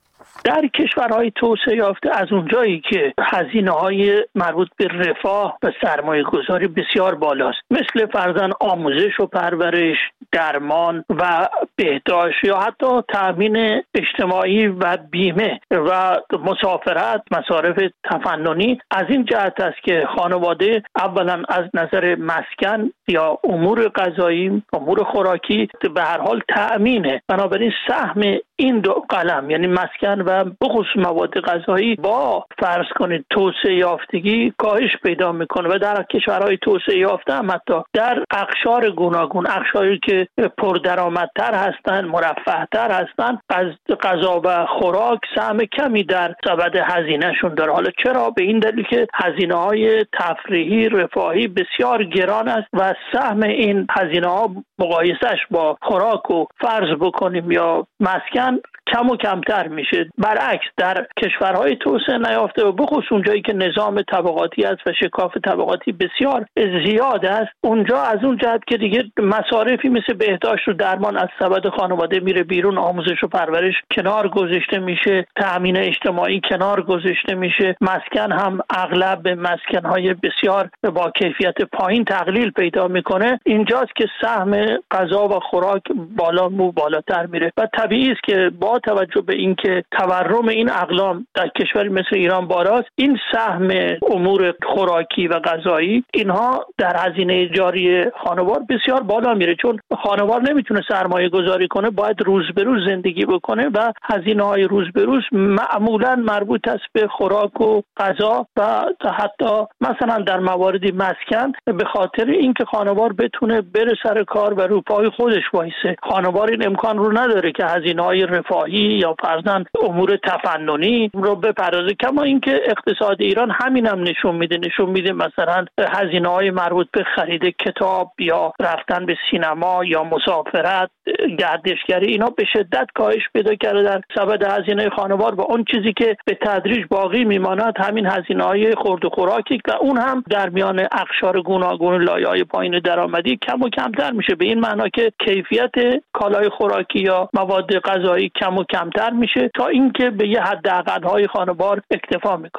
در کشورهای توسعه یافته از اونجایی که هزینه‌های مربوط به رفاه و سرمایه‌گذاری بسیار بالاست، مثل فرضاً آموزش و پرورش، درمان و بهداشت یا حتی تأمین اجتماعی و بیمه و مسافرت، مصارف تفننی، از این جهت است که خانواده اولاً از نظر مسکن یا امور غذایی، امور خوراکی به هر حال تأمینه. بنابراین سهم این دو قلم، یعنی مسکن و بخصوص مواد غذایی، با فرض کنید توسعه یافتگی کاهش پیدا میکنه و در کشورهای توسعه یافته هم حتی در اقشار گوناگون، اقشاری که پردرآمدتر هستند، مرفه‌تر هستند، از غذا و خوراک سهم کمی در سبد هزینه‌شون داره. حالا چرا؟ به این دلیل که هزینه‌های تفریحی، رفاهی بسیار گران است و سهم این هزینه‌ها مقایسش با خوراک و فرض بکنیم یا مسکن کم و کمتر میشه. برعکس در کشورهای توسعه نیافته و بخصوص اونجایی که نظام طبقاتی است و شکاف طبقاتی بسیار زیاد است، اونجا از اون جهت که دیگه مصارفی مثل بهداشت و درمان از سبد خانواده میره بیرون، آموزش و پرورش کنار گذاشته میشه، تأمین اجتماعی کنار گذاشته میشه، مسکن هم اغلب به مسکنهای بسیار با کیفیت پایین تقلیل پیدا میکنه. اینجاست که سهم غذا و خوراک بالاتر میره و طبیعی است که با توجه به اینکه تورم این اقلام در کشوری مثل ایران بالاست، این سهم امور خوراکی و غذایی اینها در هزینه جاری خانوار بسیار بالا میره، چون خانوار نمیتونه سرمایه گذاری کنه، باید روز به روز زندگی بکنه و هزینه های روز به روز معمولا مربوط است به خوراک و غذا و حتی مثلا در مواردی مسکن، به خاطر اینکه خانوار بتونه بره سر کار و رو پای خودش وایسه. خانوار این امکان رو نداره که هزینه های رفاهی یا فرضاً امور تفننی رو بپردازه. کما اینکه اقتصاد ایران همینم نشون میده مثلا هزینه‌های مربوط به خرید کتاب یا رفتن به سینما یا مسافرت، گردشگری، اینا به شدت کاهش پیدا کرده در سبد هزینه خانوار و اون چیزی که به تدریج باقی میماند همین هزینه‌های خورد و خوراکی که اون هم در میان اقشار گوناگون لایه‌های پایین درآمدی کم و کمتر میشه، به این معنا که کیفیت کالای خوراکی یا مواد غذایی کم و کمتر میشه تا اینکه به یه حداقل‌های خانوار اکتفا میکنه.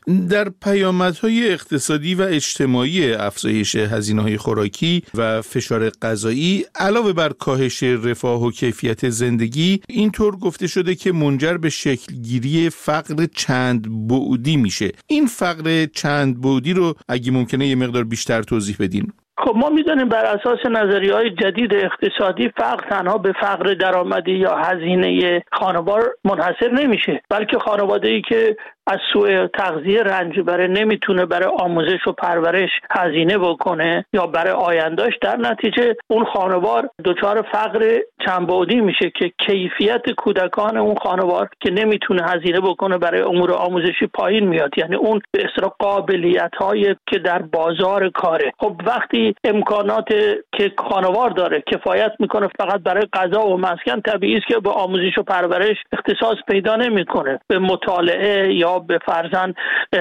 در پیامدهای اقتصادی و اجتماعی افزایش هزینه‌های خوراکی و فشار غذایی علاوه بر کاهش رفاه و کیفیت زندگی، اینطور گفته شده که منجر به شکلگیری فقر چند بعدی میشه. این فقر چند بعدی رو اگه ممکنه یه مقدار بیشتر توضیح بدین. خب ما می‌دونیم بر اساس نظریه‌های جدید اقتصادی فقر تنها به فقر درآمدی یا هزینه خانوار منحصر نمیشه، بلکه خانواده‌ای که از سوء تغذیه رنج بره نمیتونه برای آموزش و پرورش هزینه بکنه یا برای آیندهش، در نتیجه اون خانوار دچار فقر چند بعدی میشه که کیفیت کودکان اون خانوار که نمیتونه هزینه بکنه برای امور آموزشی پایین میاد، یعنی اون به اصطلاح قابلیت‌هایی که در بازار کاره. خب وقتی امکانات که خانوار داره کفایت میکنه فقط برای غذا و مسکن، طبیعی است که به آموزش و پرورش اختصاص پیدا نمیکنه، به مطالعه یا به فرضاً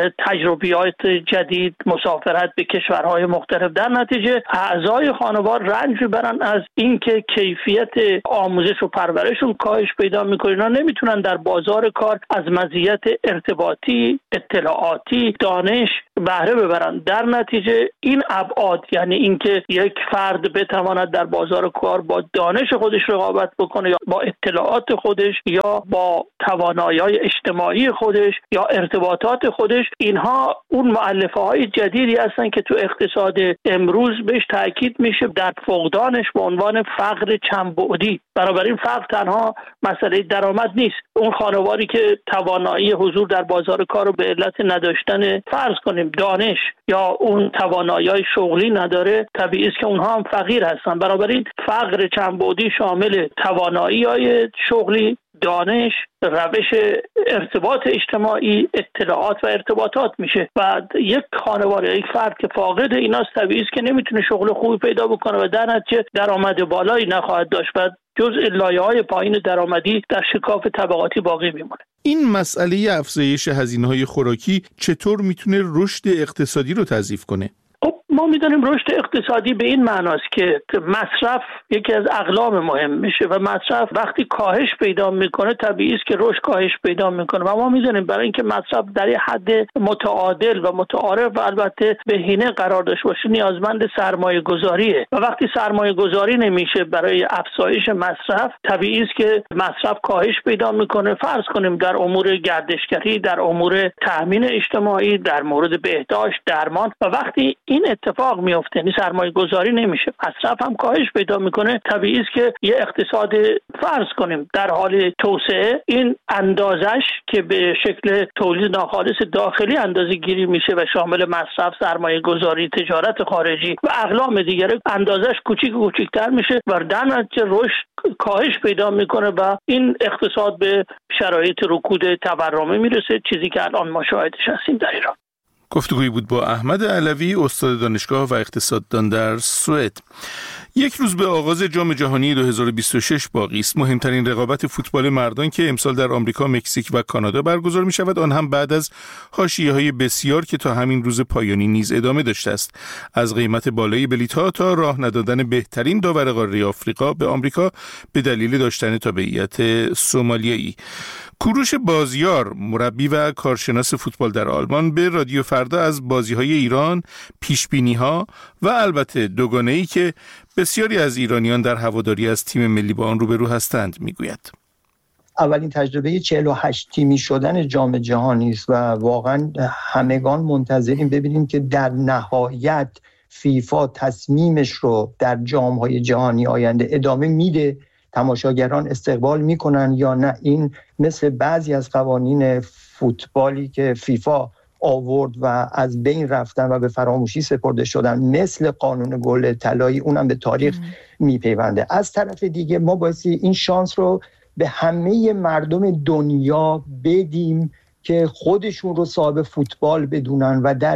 تجربیات جدید، مسافرت به کشورهای مختلف. در نتیجه اعضای خانوار رنج میبرن از اینکه کیفیت آموزش و پرورششون کاهش پیدا میکنه، اینا نمیتونن در بازار کار از مزیت ارتباطی، اطلاعاتی، دانش بهره ببرن. در نتیجه این ابعاد، یعنی اینکه یک فرد بتواند در بازار کار با دانش خودش رقابت بکنه یا با اطلاعات خودش یا با توانایی‌های اجتماعی خودش یا ارتباطات خودش، اینها اون مؤلفه‌های جدیدی هستن که تو اقتصاد امروز بهش تاکید میشه در فقدانش به عنوان فقر چند بعدی. بنابراین فقر تنها مسئله درآمد نیست. اون خانواری که توانایی حضور در بازار کار رو به علت نداشتن فرض کنیم دانش یا اون توانایی‌های شغلی نداره، طبیعی است که اونها هم فقیر هستن. بنابراین فقر چند بعدی شامل توانایی‌های شغلی، دانش، روش ارتباط اجتماعی، اطلاعات و ارتباطات میشه. و یک خانواده، یک فرد که فاقد ایناست، طبیعی است که نمیتونه شغل خوبی پیدا بکنه و در نتیجه درآمد بالایی نخواهد داشت و جزء لایه‌های پایین درآمدی در شکاف طبقاتی باقی میمونه. این مسئله افزایش هزینه‌های خوراکی چطور میتونه رشد اقتصادی رو تضعیف کنه؟ خب ما میدونیم رشد اقتصادی به این معناست که مصرف یکی از اقلام مهم میشه و مصرف وقتی کاهش پیدا میکنه طبیعی است که رشد کاهش پیدا میکنه. و ما میدونیم برای اینکه مصرف در یه حد متعادل و متعارف و البته بهینه قرار داشته باشه نیازمند سرمایه گذاریه و وقتی سرمایه گذاری نمیشه برای افزایش مصرف، طبیعی است که مصرف کاهش پیدا میکنه. فرض کنیم در امور گردشگری، در امور تامین اجتماعی، در مورد بهداشت، درمان، و وقتی این اتفاق میفته یعنی سرمایه گذاری نمیشه، مصرف هم کاهش پیدا میکنه، طبیعی است که یه اقتصاد فرض کنیم در حال توسعه، این اندازش که به شکل تولید ناخالص داخلی اندازه گیری میشه و شامل مصرف، سرمایه گذاری، تجارت خارجی و اقلام دیگره، اندازش کوچیک‌تر میشه و در نتیجه رشد کاهش پیدا میکنه و این اقتصاد به شرایط رکود تورمی میرسه، چیزی که الان ما شاهدش هستیم در ایران. گفتگویی بود با احمد علوی، استاد دانشگاه و اقتصاددان در سوئد. یک روز به آغاز جام جهانی 2026 باقی است. مهمترین رقابت فوتبال مردان که امسال در آمریکا، مکزیک و کانادا برگزار می شود، آن هم بعد از حاشیه‌های بسیار که تا همین روز پایانی نیز ادامه داشته است. از قیمت بالای بلیط‌ها تا راه ندادن بهترین داور قاره آفریقا به آمریکا به دلیل داشتن تابعیت سومالیایی. کوروش بازیار، مربی و کارشناس فوتبال در آلمان، به رادیو فردا از بازی‌های ایران، پیش‌بینی‌ها و البته دوگانه‌ای که بسیاری از ایرانیان در هواداری از تیم ملی با آن روبرو هستند میگوید. اولین تجربه 48 تیمی شدن جام جهانی است و واقعا همگان منتظریم ببینیم که در نهایت فیفا تصمیمش رو در جام‌های جهانی آینده ادامه میده، تماشاگران استقبال میکنن یا نه. این مثل بعضی از قوانین فوتبالی که فیفا آورد و از بین رفتن و به فراموشی سپرده شدن، مثل قانون گل طلایی، اونم به تاریخ میپیونده. از طرف دیگه ما بایستی این شانس رو به همه مردم دنیا بدیم که خودشون رو صاحب فوتبال بدونن و در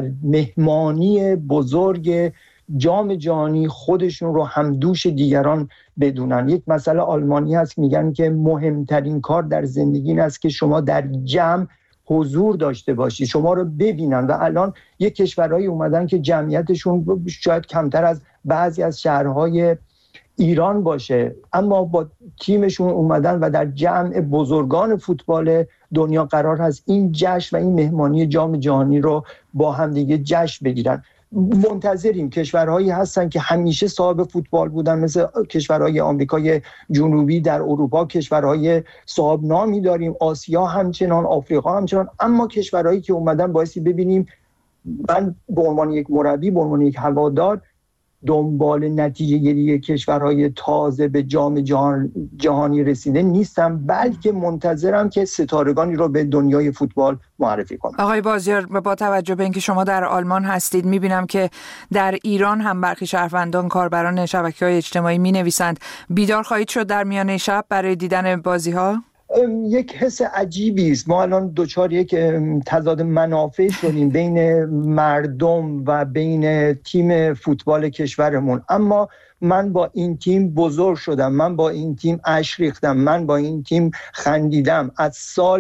مهمانی بزرگ جام جهانی خودشون رو همدوش دیگران بدونن. یک مسئله آلمانی هست، میگن که مهمترین کار در زندگی این است که شما در جمع حضور داشته باشی، شما رو ببینن. و الان یک کشورهایی اومدن که جمعیتشون شاید کمتر از بعضی از شهرهای ایران باشه، اما با تیمشون اومدن و در جمع بزرگان فوتبال دنیا قرار هست این جشن و این مهمانی جام جهانی رو با هم دیگه جشن بگیرن. منتظریم. کشورهایی هستن که همیشه صاحب فوتبال بودن، مثل کشورهای آمریکای جنوبی، در اروپا کشورهای صاحب نامی داریم، آسیا همچنان، آفریقا همچنان، اما کشورهایی که اومدن بایستی ببینیم. من به عنوان یک مربی، به عنوان یک هوادار، دنبال نتیجه گیری کشورهای تازه به جام جهانی رسیده نیستم، بلکه منتظرم که ستارگانی رو به دنیای فوتبال معرفی کنم. آقای بازیار، با توجه به اینکه شما در آلمان هستید، میبینم که در ایران هم برخی شهروندان، کاربران شبکه‌های اجتماعی مینویسند بیدار خواهید شد در میانه شب برای دیدن بازی‌ها؟ یک حس عجیبی است. ما الان دوچار یک تضاد منافع شدیم بین مردم و بین تیم فوتبال کشورمون، اما من با این تیم بزرگ شدم، من با این تیم اشک ریختم، من با این تیم خندیدم. از سال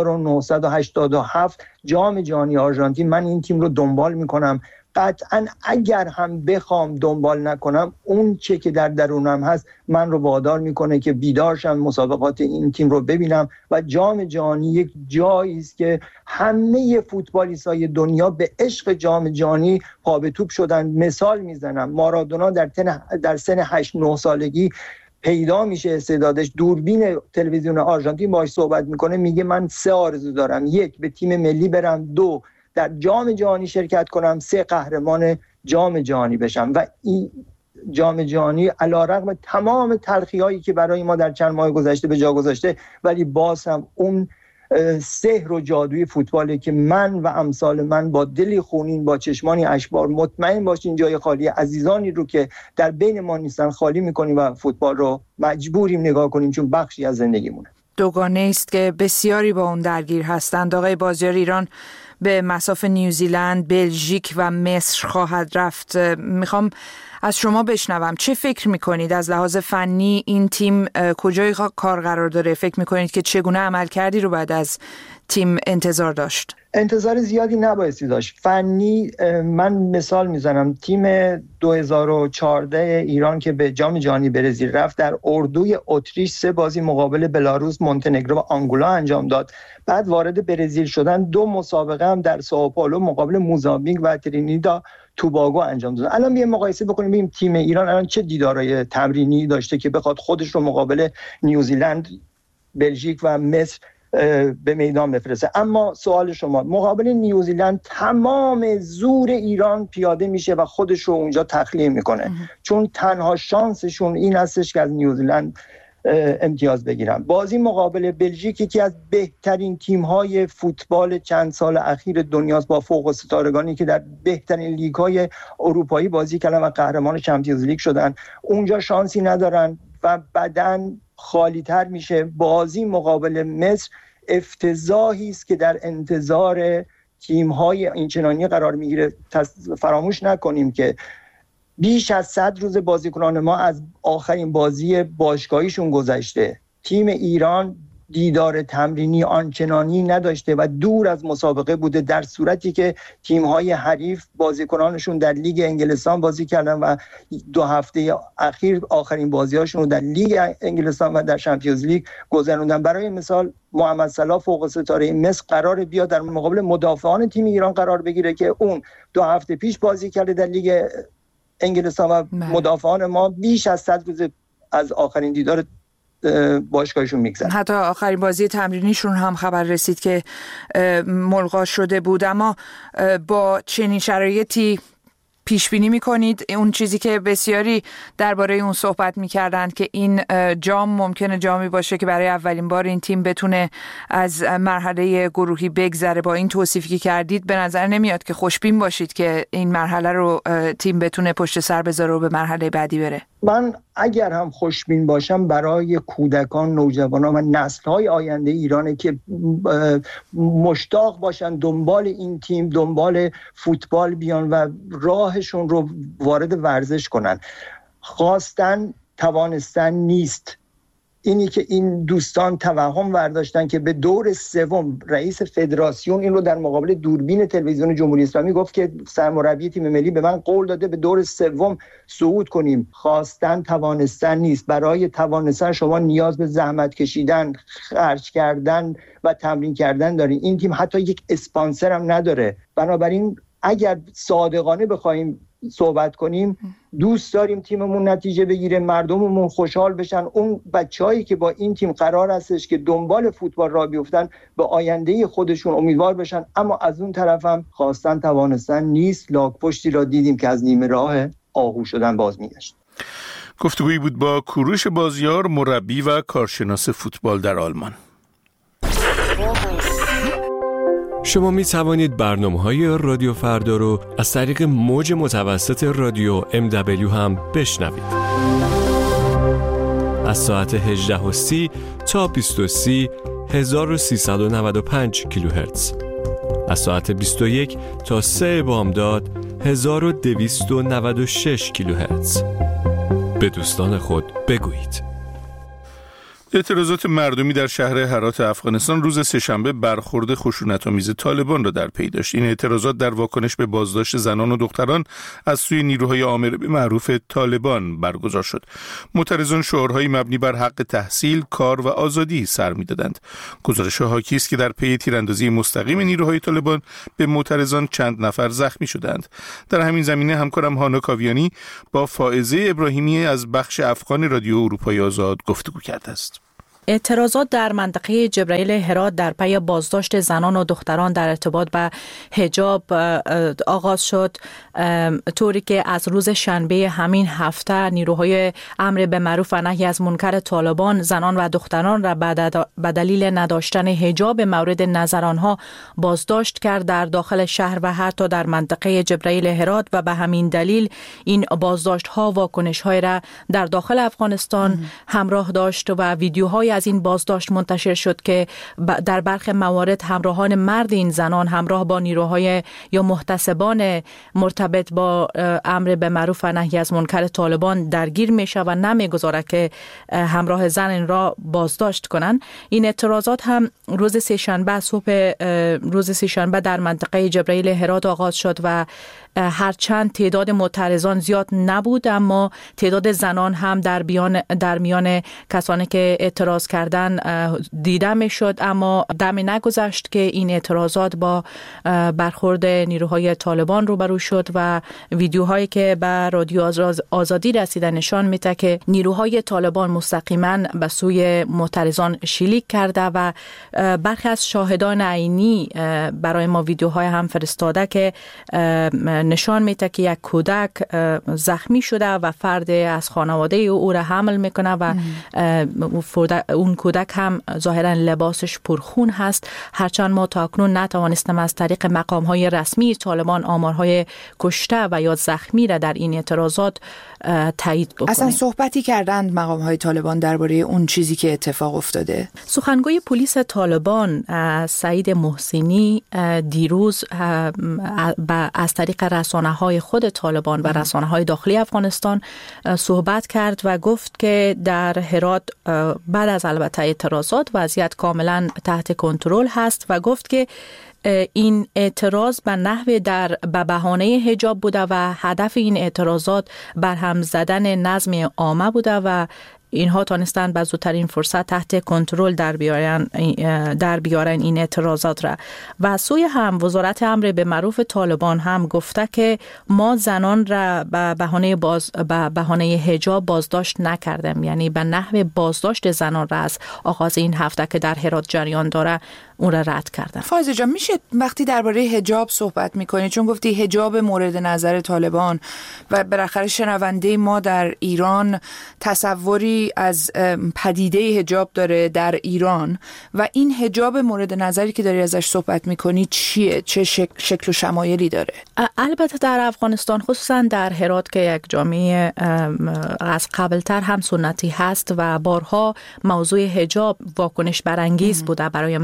1987 جام جهانی آرژانتین من این تیم رو دنبال میکنم. قطعا اگر هم بخوام دنبال نکنم، اون چه که در درونم هست من رو وادار میکنه که بیدار شم، مسابقات این تیم رو ببینم. و جام جهانی یک جایی است که همه فوتبالیستای دنیا به عشق جام جهانی پا به توپ شدن. مثال میزنم، مارادونا در سن 8-9 سالگی پیدا میشه استعدادش، دوربین تلویزیون آرژانتین باهاش صحبت میکنه، میگه من 3 آرزو دارم: 1 به تیم ملی برم، 2 در جام جهانی شرکت کنم، 3 قهرمان جام جهانی بشم. و این جام جهانی علیرغم تمام تلخی‌هایی که برای ما در چند ماه گذشته به جا گذاشته، ولی باز هم اون سحر و جادوی فوتباله که من و امثال من با دلی خونین، با چشمانی اشکبار، مطمئن باشین جای خالی عزیزانی رو که در بین ما نیستن خالی میکنیم و فوتبال رو مجبوریم نگاه کنیم، چون بخشی از زندگیمونه. دوگانه است که بسیاری با اون درگیر هستند. آقای بازیار، ایران به مصاف نیوزیلند، بلژیک و مصر خواهد رفت. میخوام از شما بشنوم چه فکر میکنید از لحاظ فنی این تیم کجای کار قرار داره؟ فکر میکنید که چگونه عمل کردی رو بعد از تیم انتظار داشت؟ انتظار زیادی نبایستی داشت. فنی من مثال میزنم، تیم 2014 ایران که به جام جهانی برزیل رفت، در اردوی اتریش 3 بازی مقابل بلاروس، مونتنگرو و آنگولا انجام داد. بعد وارد برزیل شدن، 2 مسابقه هم در سائوپائولو مقابل موزامبیک و ترینیداد توباگو انجام دادن. الان بیایم مقایسه بکنیم ببینیم تیم ایران الان چه دیدارهای تمرینی داشته که بخواد خودش رو مقابل نیوزیلند، بلژیک و مصر به میدان بفرسته. اما سوال شما، مقابل نیوزیلند تمام زور ایران پیاده میشه و خودش رو اونجا تخلیه میکنه، چون تنها شانسشون این هستش که از نیوزیلند امتیاز بگیرن. بازی مقابل بلژیک یکی از بهترین تیم‌های فوتبال چند سال اخیر دنیاست، با فوق ستارگانی که در بهترین لیگ‌های اروپایی بازی کردن و قهرمان چمپیونز لیگ شدن. اونجا شانسی ندارن و بدن خالی‌تر میشه. بازی مقابل مصر افتضاحی است که در انتظار تیم‌های اینچنانی قرار میگیره. فراموش نکنیم که بیش از 100 روز بازیکنان ما از آخرین بازی باشگاهیشون گذشته. تیم ایران دیدار تمرینی آنچنانی نداشته و دور از مسابقه بوده، در صورتی که تیم‌های حریف بازیکنانشون در لیگ انگلستان بازی کردن و 2 هفته اخیر آخرین بازی‌هاشون رو در لیگ انگلستان و در چمپیونز لیگ گذروندن. برای مثال محمد صلاح فوق ستاره مصر قرار بیاد در مقابل مدافعان تیم ایران قرار بگیره که اون 2 هفته پیش بازی کرده در لیگ انگلستان و مدافعان ما بیش از 100 روز از آخرین دیدار باشگاهشون میگذره. حتی آخرین بازی تمرینیشون هم خبر رسید که ملغا شده بود. اما با چنین شرایطی پیش بینی میکنید اون چیزی که بسیاری درباره اون صحبت میکردند که این جام ممکنه جامی باشه که برای اولین بار این تیم بتونه از مرحله گروهی بگذره، با این توصیفی که کردید به نظر نمیاد که خوشبین باشید که این مرحله رو تیم بتونه پشت سر بذاره و به مرحله بعدی بره؟ من اگر هم خوشبین باشم برای کودکان، نوجوانان و نسل‌های آینده ایرانه که مشتاق باشن دنبال این تیم، دنبال فوتبال بیان و راهشون رو وارد ورزش کنن. خواستن توانستن نیست. اینی که این دوستان توهم برداشتن که به دور سوم رئیس فدراسیون این رو در مقابل دوربین تلویزیون جمهوری اسلامی گفت که سرمربی تیم ملی به من قول داده به دور سوم صعود کنیم. خواستن توانستن نیست. برای توانستن شما نیاز به زحمت کشیدن، خرج کردن و تمرین کردن دارین. این تیم حتی یک اسپانسر هم نداره. بنابراین اگر صادقانه بخوایم صحبت کنیم، دوست داریم تیممون نتیجه بگیره، مردممون خوشحال بشن، اون بچه‌هایی که با این تیم قرار هستش که دنبال فوتبال راه بیفتن به آینده خودشون امیدوار بشن، اما از اون طرف هم خواستن توانستن نیست. لاک‌پشتی را دیدیم که از نیمه راه آهو شدن باز میگشت. گفتگویی بود با کوروش بازیار، مربی و کارشناس فوتبال در آلمان. شما می توانید برنامه‌های رادیو فردا رو از طریق موج متوسط رادیو MW هم بشنوید. از ساعت 18:30 تا 20:30 1395 کیلوهرتز. از ساعت 21 تا 3 بامداد 1296 کیلوهرتز. به دوستان خود بگویید. اعتراضات مردمی در شهر هرات افغانستان روز سه‌شنبه برخورد خشونت‌آمیز طالبان را در پی داشت. این اعتراضات در واکنش به بازداشت زنان و دختران از سوی نیروهای آمر به معروف طالبان برگزار شد. معترضان شعارهایی مبنی بر حق تحصیل، کار و آزادی سر می‌دادند. گزارش حاکی است که در پی تیراندازی مستقیم نیروهای طالبان به معترضان چند نفر زخمی شدند. در همین زمینه همکارم هانا کاویانی با فائزه ابراهیمی از بخش افغان رادیو اروپای آزاد گفتگو کرده است. اعتراضات در منطقه جبرائیل هرات در پی بازداشت زنان و دختران در ارتباط به حجاب آغاز شد، طوری که از روز شنبه همین هفته نیروهای امر به معروف و نهی از منکر طالبان زنان و دختران را به دلیل نداشتن حجاب مورد نظر آنها بازداشت کرد در داخل شهر و حتی در منطقه جبرائیل هرات، و به همین دلیل این بازداشت ها واکنش های را در داخل افغانستان همراه داشت و ویدیوهای از این بازداشت منتشر شد که در برخی موارد همراهان مرد این زنان همراه با نیروهای یا محتسبان مرتبط با امر به معروف و نهی از منکر طالبان درگیر میشه و نمیگذاره که همراه زن این را بازداشت کنند. این اعتراضات هم روز سه‌شنبه در منطقه جبرائیل هرات آغاز شد و هرچند تعداد معترضان زیاد نبود، اما تعداد زنان هم در میان کسانی که اعتراض کردن دیده می شد، اما دمی نگذشت که این اعتراضات با برخورد نیروهای طالبان روبرو شد و ویدیوهایی که به رادیو آزادی رسیده نشان میده که نیروهای طالبان مستقیما به سوی معترضان شلیک کرده و برخی از شاهدان عینی برای ما ویدیوهای هم فرستاده که نشان میده که یک کودک زخمی شده و فرد از خانواده او را حمل میکنه و اون کودک هم ظاهرا لباسش پرخون هست. هرچند ما تا اکنون نتوانستم از طریق مقام‌های رسمی طالبان آمارهای کشته و یا زخمی را در این اعتراضات تایید بکنیم. اصلا صحبتی کردند مقام‌های طالبان درباره اون چیزی که اتفاق افتاده؟ سخنگوی پلیس طالبان سعید محسنی دیروز از طریق رسانه‌های خود طالبان و رسانه‌های داخلی افغانستان صحبت کرد و گفت که در هرات بعد از البته اعتراضات وضعیت کاملا تحت کنترل هست و گفت که این اعتراض به نحو به بهانه حجاب بوده و هدف این اعتراضات برهم زدن نظم عامه بوده و اینها تانستند به زودترین فرصت تحت کنترل در بیارن این اعتراضات را. و سوی هم وزارت امر به معروف طالبان هم گفته که ما زنان را به بهانه حجاب بازداشت نکردیم، یعنی به نحو بازداشت زنان را از آغاز این هفته که در هرات جریان داره اون را رد کردن. فائزه جان، میشه وقتی درباره حجاب صحبت میکنی، چون گفتی حجاب مورد نظر طالبان و بالاخره شنونده ما در ایران تصوری از پدیده حجاب داره در ایران و این حجاب مورد نظری که داری ازش صحبت میکنی چیه؟ چه شکل و شمایلی داره؟ البته در افغانستان خصوصا در هرات که یک جامعه از قبلتر هم سنتی هست و بارها موضوع حجاب واکنش برانگیز بوده برای مردم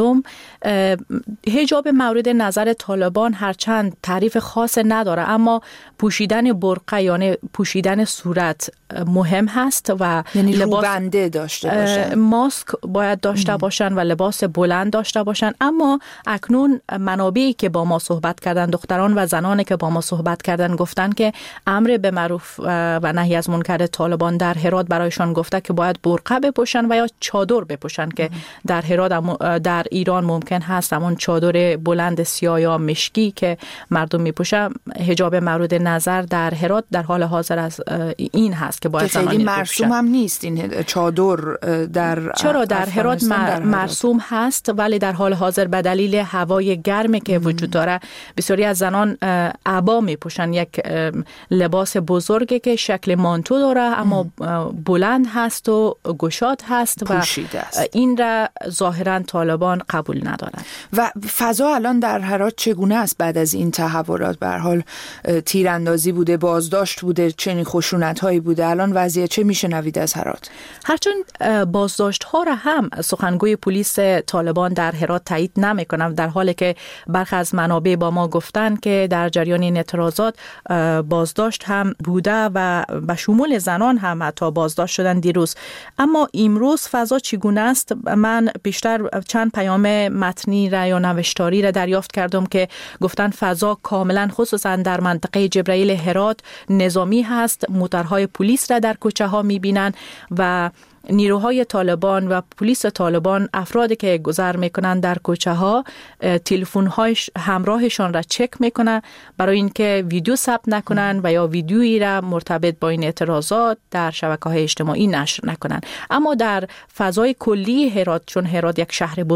دوم حجاب مورد نظر طالبان هرچند تعریف خاص نداره، اما پوشیدن برقع یعنی پوشیدن صورت مهم هست و یعنی روبنده داشته باشن، ماسک باید داشته باشن و لباس بلند داشته باشن. اما اکنون منابعی که با ما صحبت کردن، دختران و زنانی که با ما صحبت کردن، گفتن که امر به معروف و نهی از منکر طالبان در هرات برایشان گفته که باید برقع بپوشن و یا چادر بپوشن که در هرات در ایران ممکن هست همون چادر بلند سیاه یا مشکی که مردم میپوشن. حجاب مورد نظر در هرات در حال حاضر از این هست که باید زنانی بپوشن. مرسوم هم نیست این چادر در چرا در هرات مرسوم هست، ولی در حال حاضر به دلیل هوای گرمی که وجود داره بسیاری از زنان عبا میپوشن، یک لباس بزرگی که شکل مانتو داره اما بلند هست و گشاد هست و این را ظاهرا طالبان قبول ندارن. و فضا الان در هرات چگونه است بعد از این تحولات؟ به هر حال تیراندازی بوده، بازداشت بوده، چنین خشونت‌هایی بوده، الان وضعیت چه میشنوید از هرات؟ هرچند بازداشت‌ها را هم سخنگوی پلیس طالبان در هرات تایید نمی‌کنند، در حالی که برخی از منابع با ما گفتن که در جریان این اعتراضات بازداشت هم بوده و به شمول زنان هم حتی بازداشت شدن دیروز. اما امروز فضا چگونه است؟ من بیشتر چند پیام متنی را یا نوشتاری را دریافت کردم که گفتن فضا کاملا خصوصا در منطقه جبرائیل هرات نظامی هست، موتورهای پلیس را در کوچه ها می‌بینن و نیروهای طالبان و پلیس طالبان افرادی که گذر میکنن در کوچه ها تلفن های همراهشان را چک میکنن برای اینکه ویدیو ثبت نکنن و یا ویدیویی را مرتبط با این اعتراضات در شبکه‌های اجتماعی نشر نکنن. اما در فضای کلی هرات، چون هرات یک شهر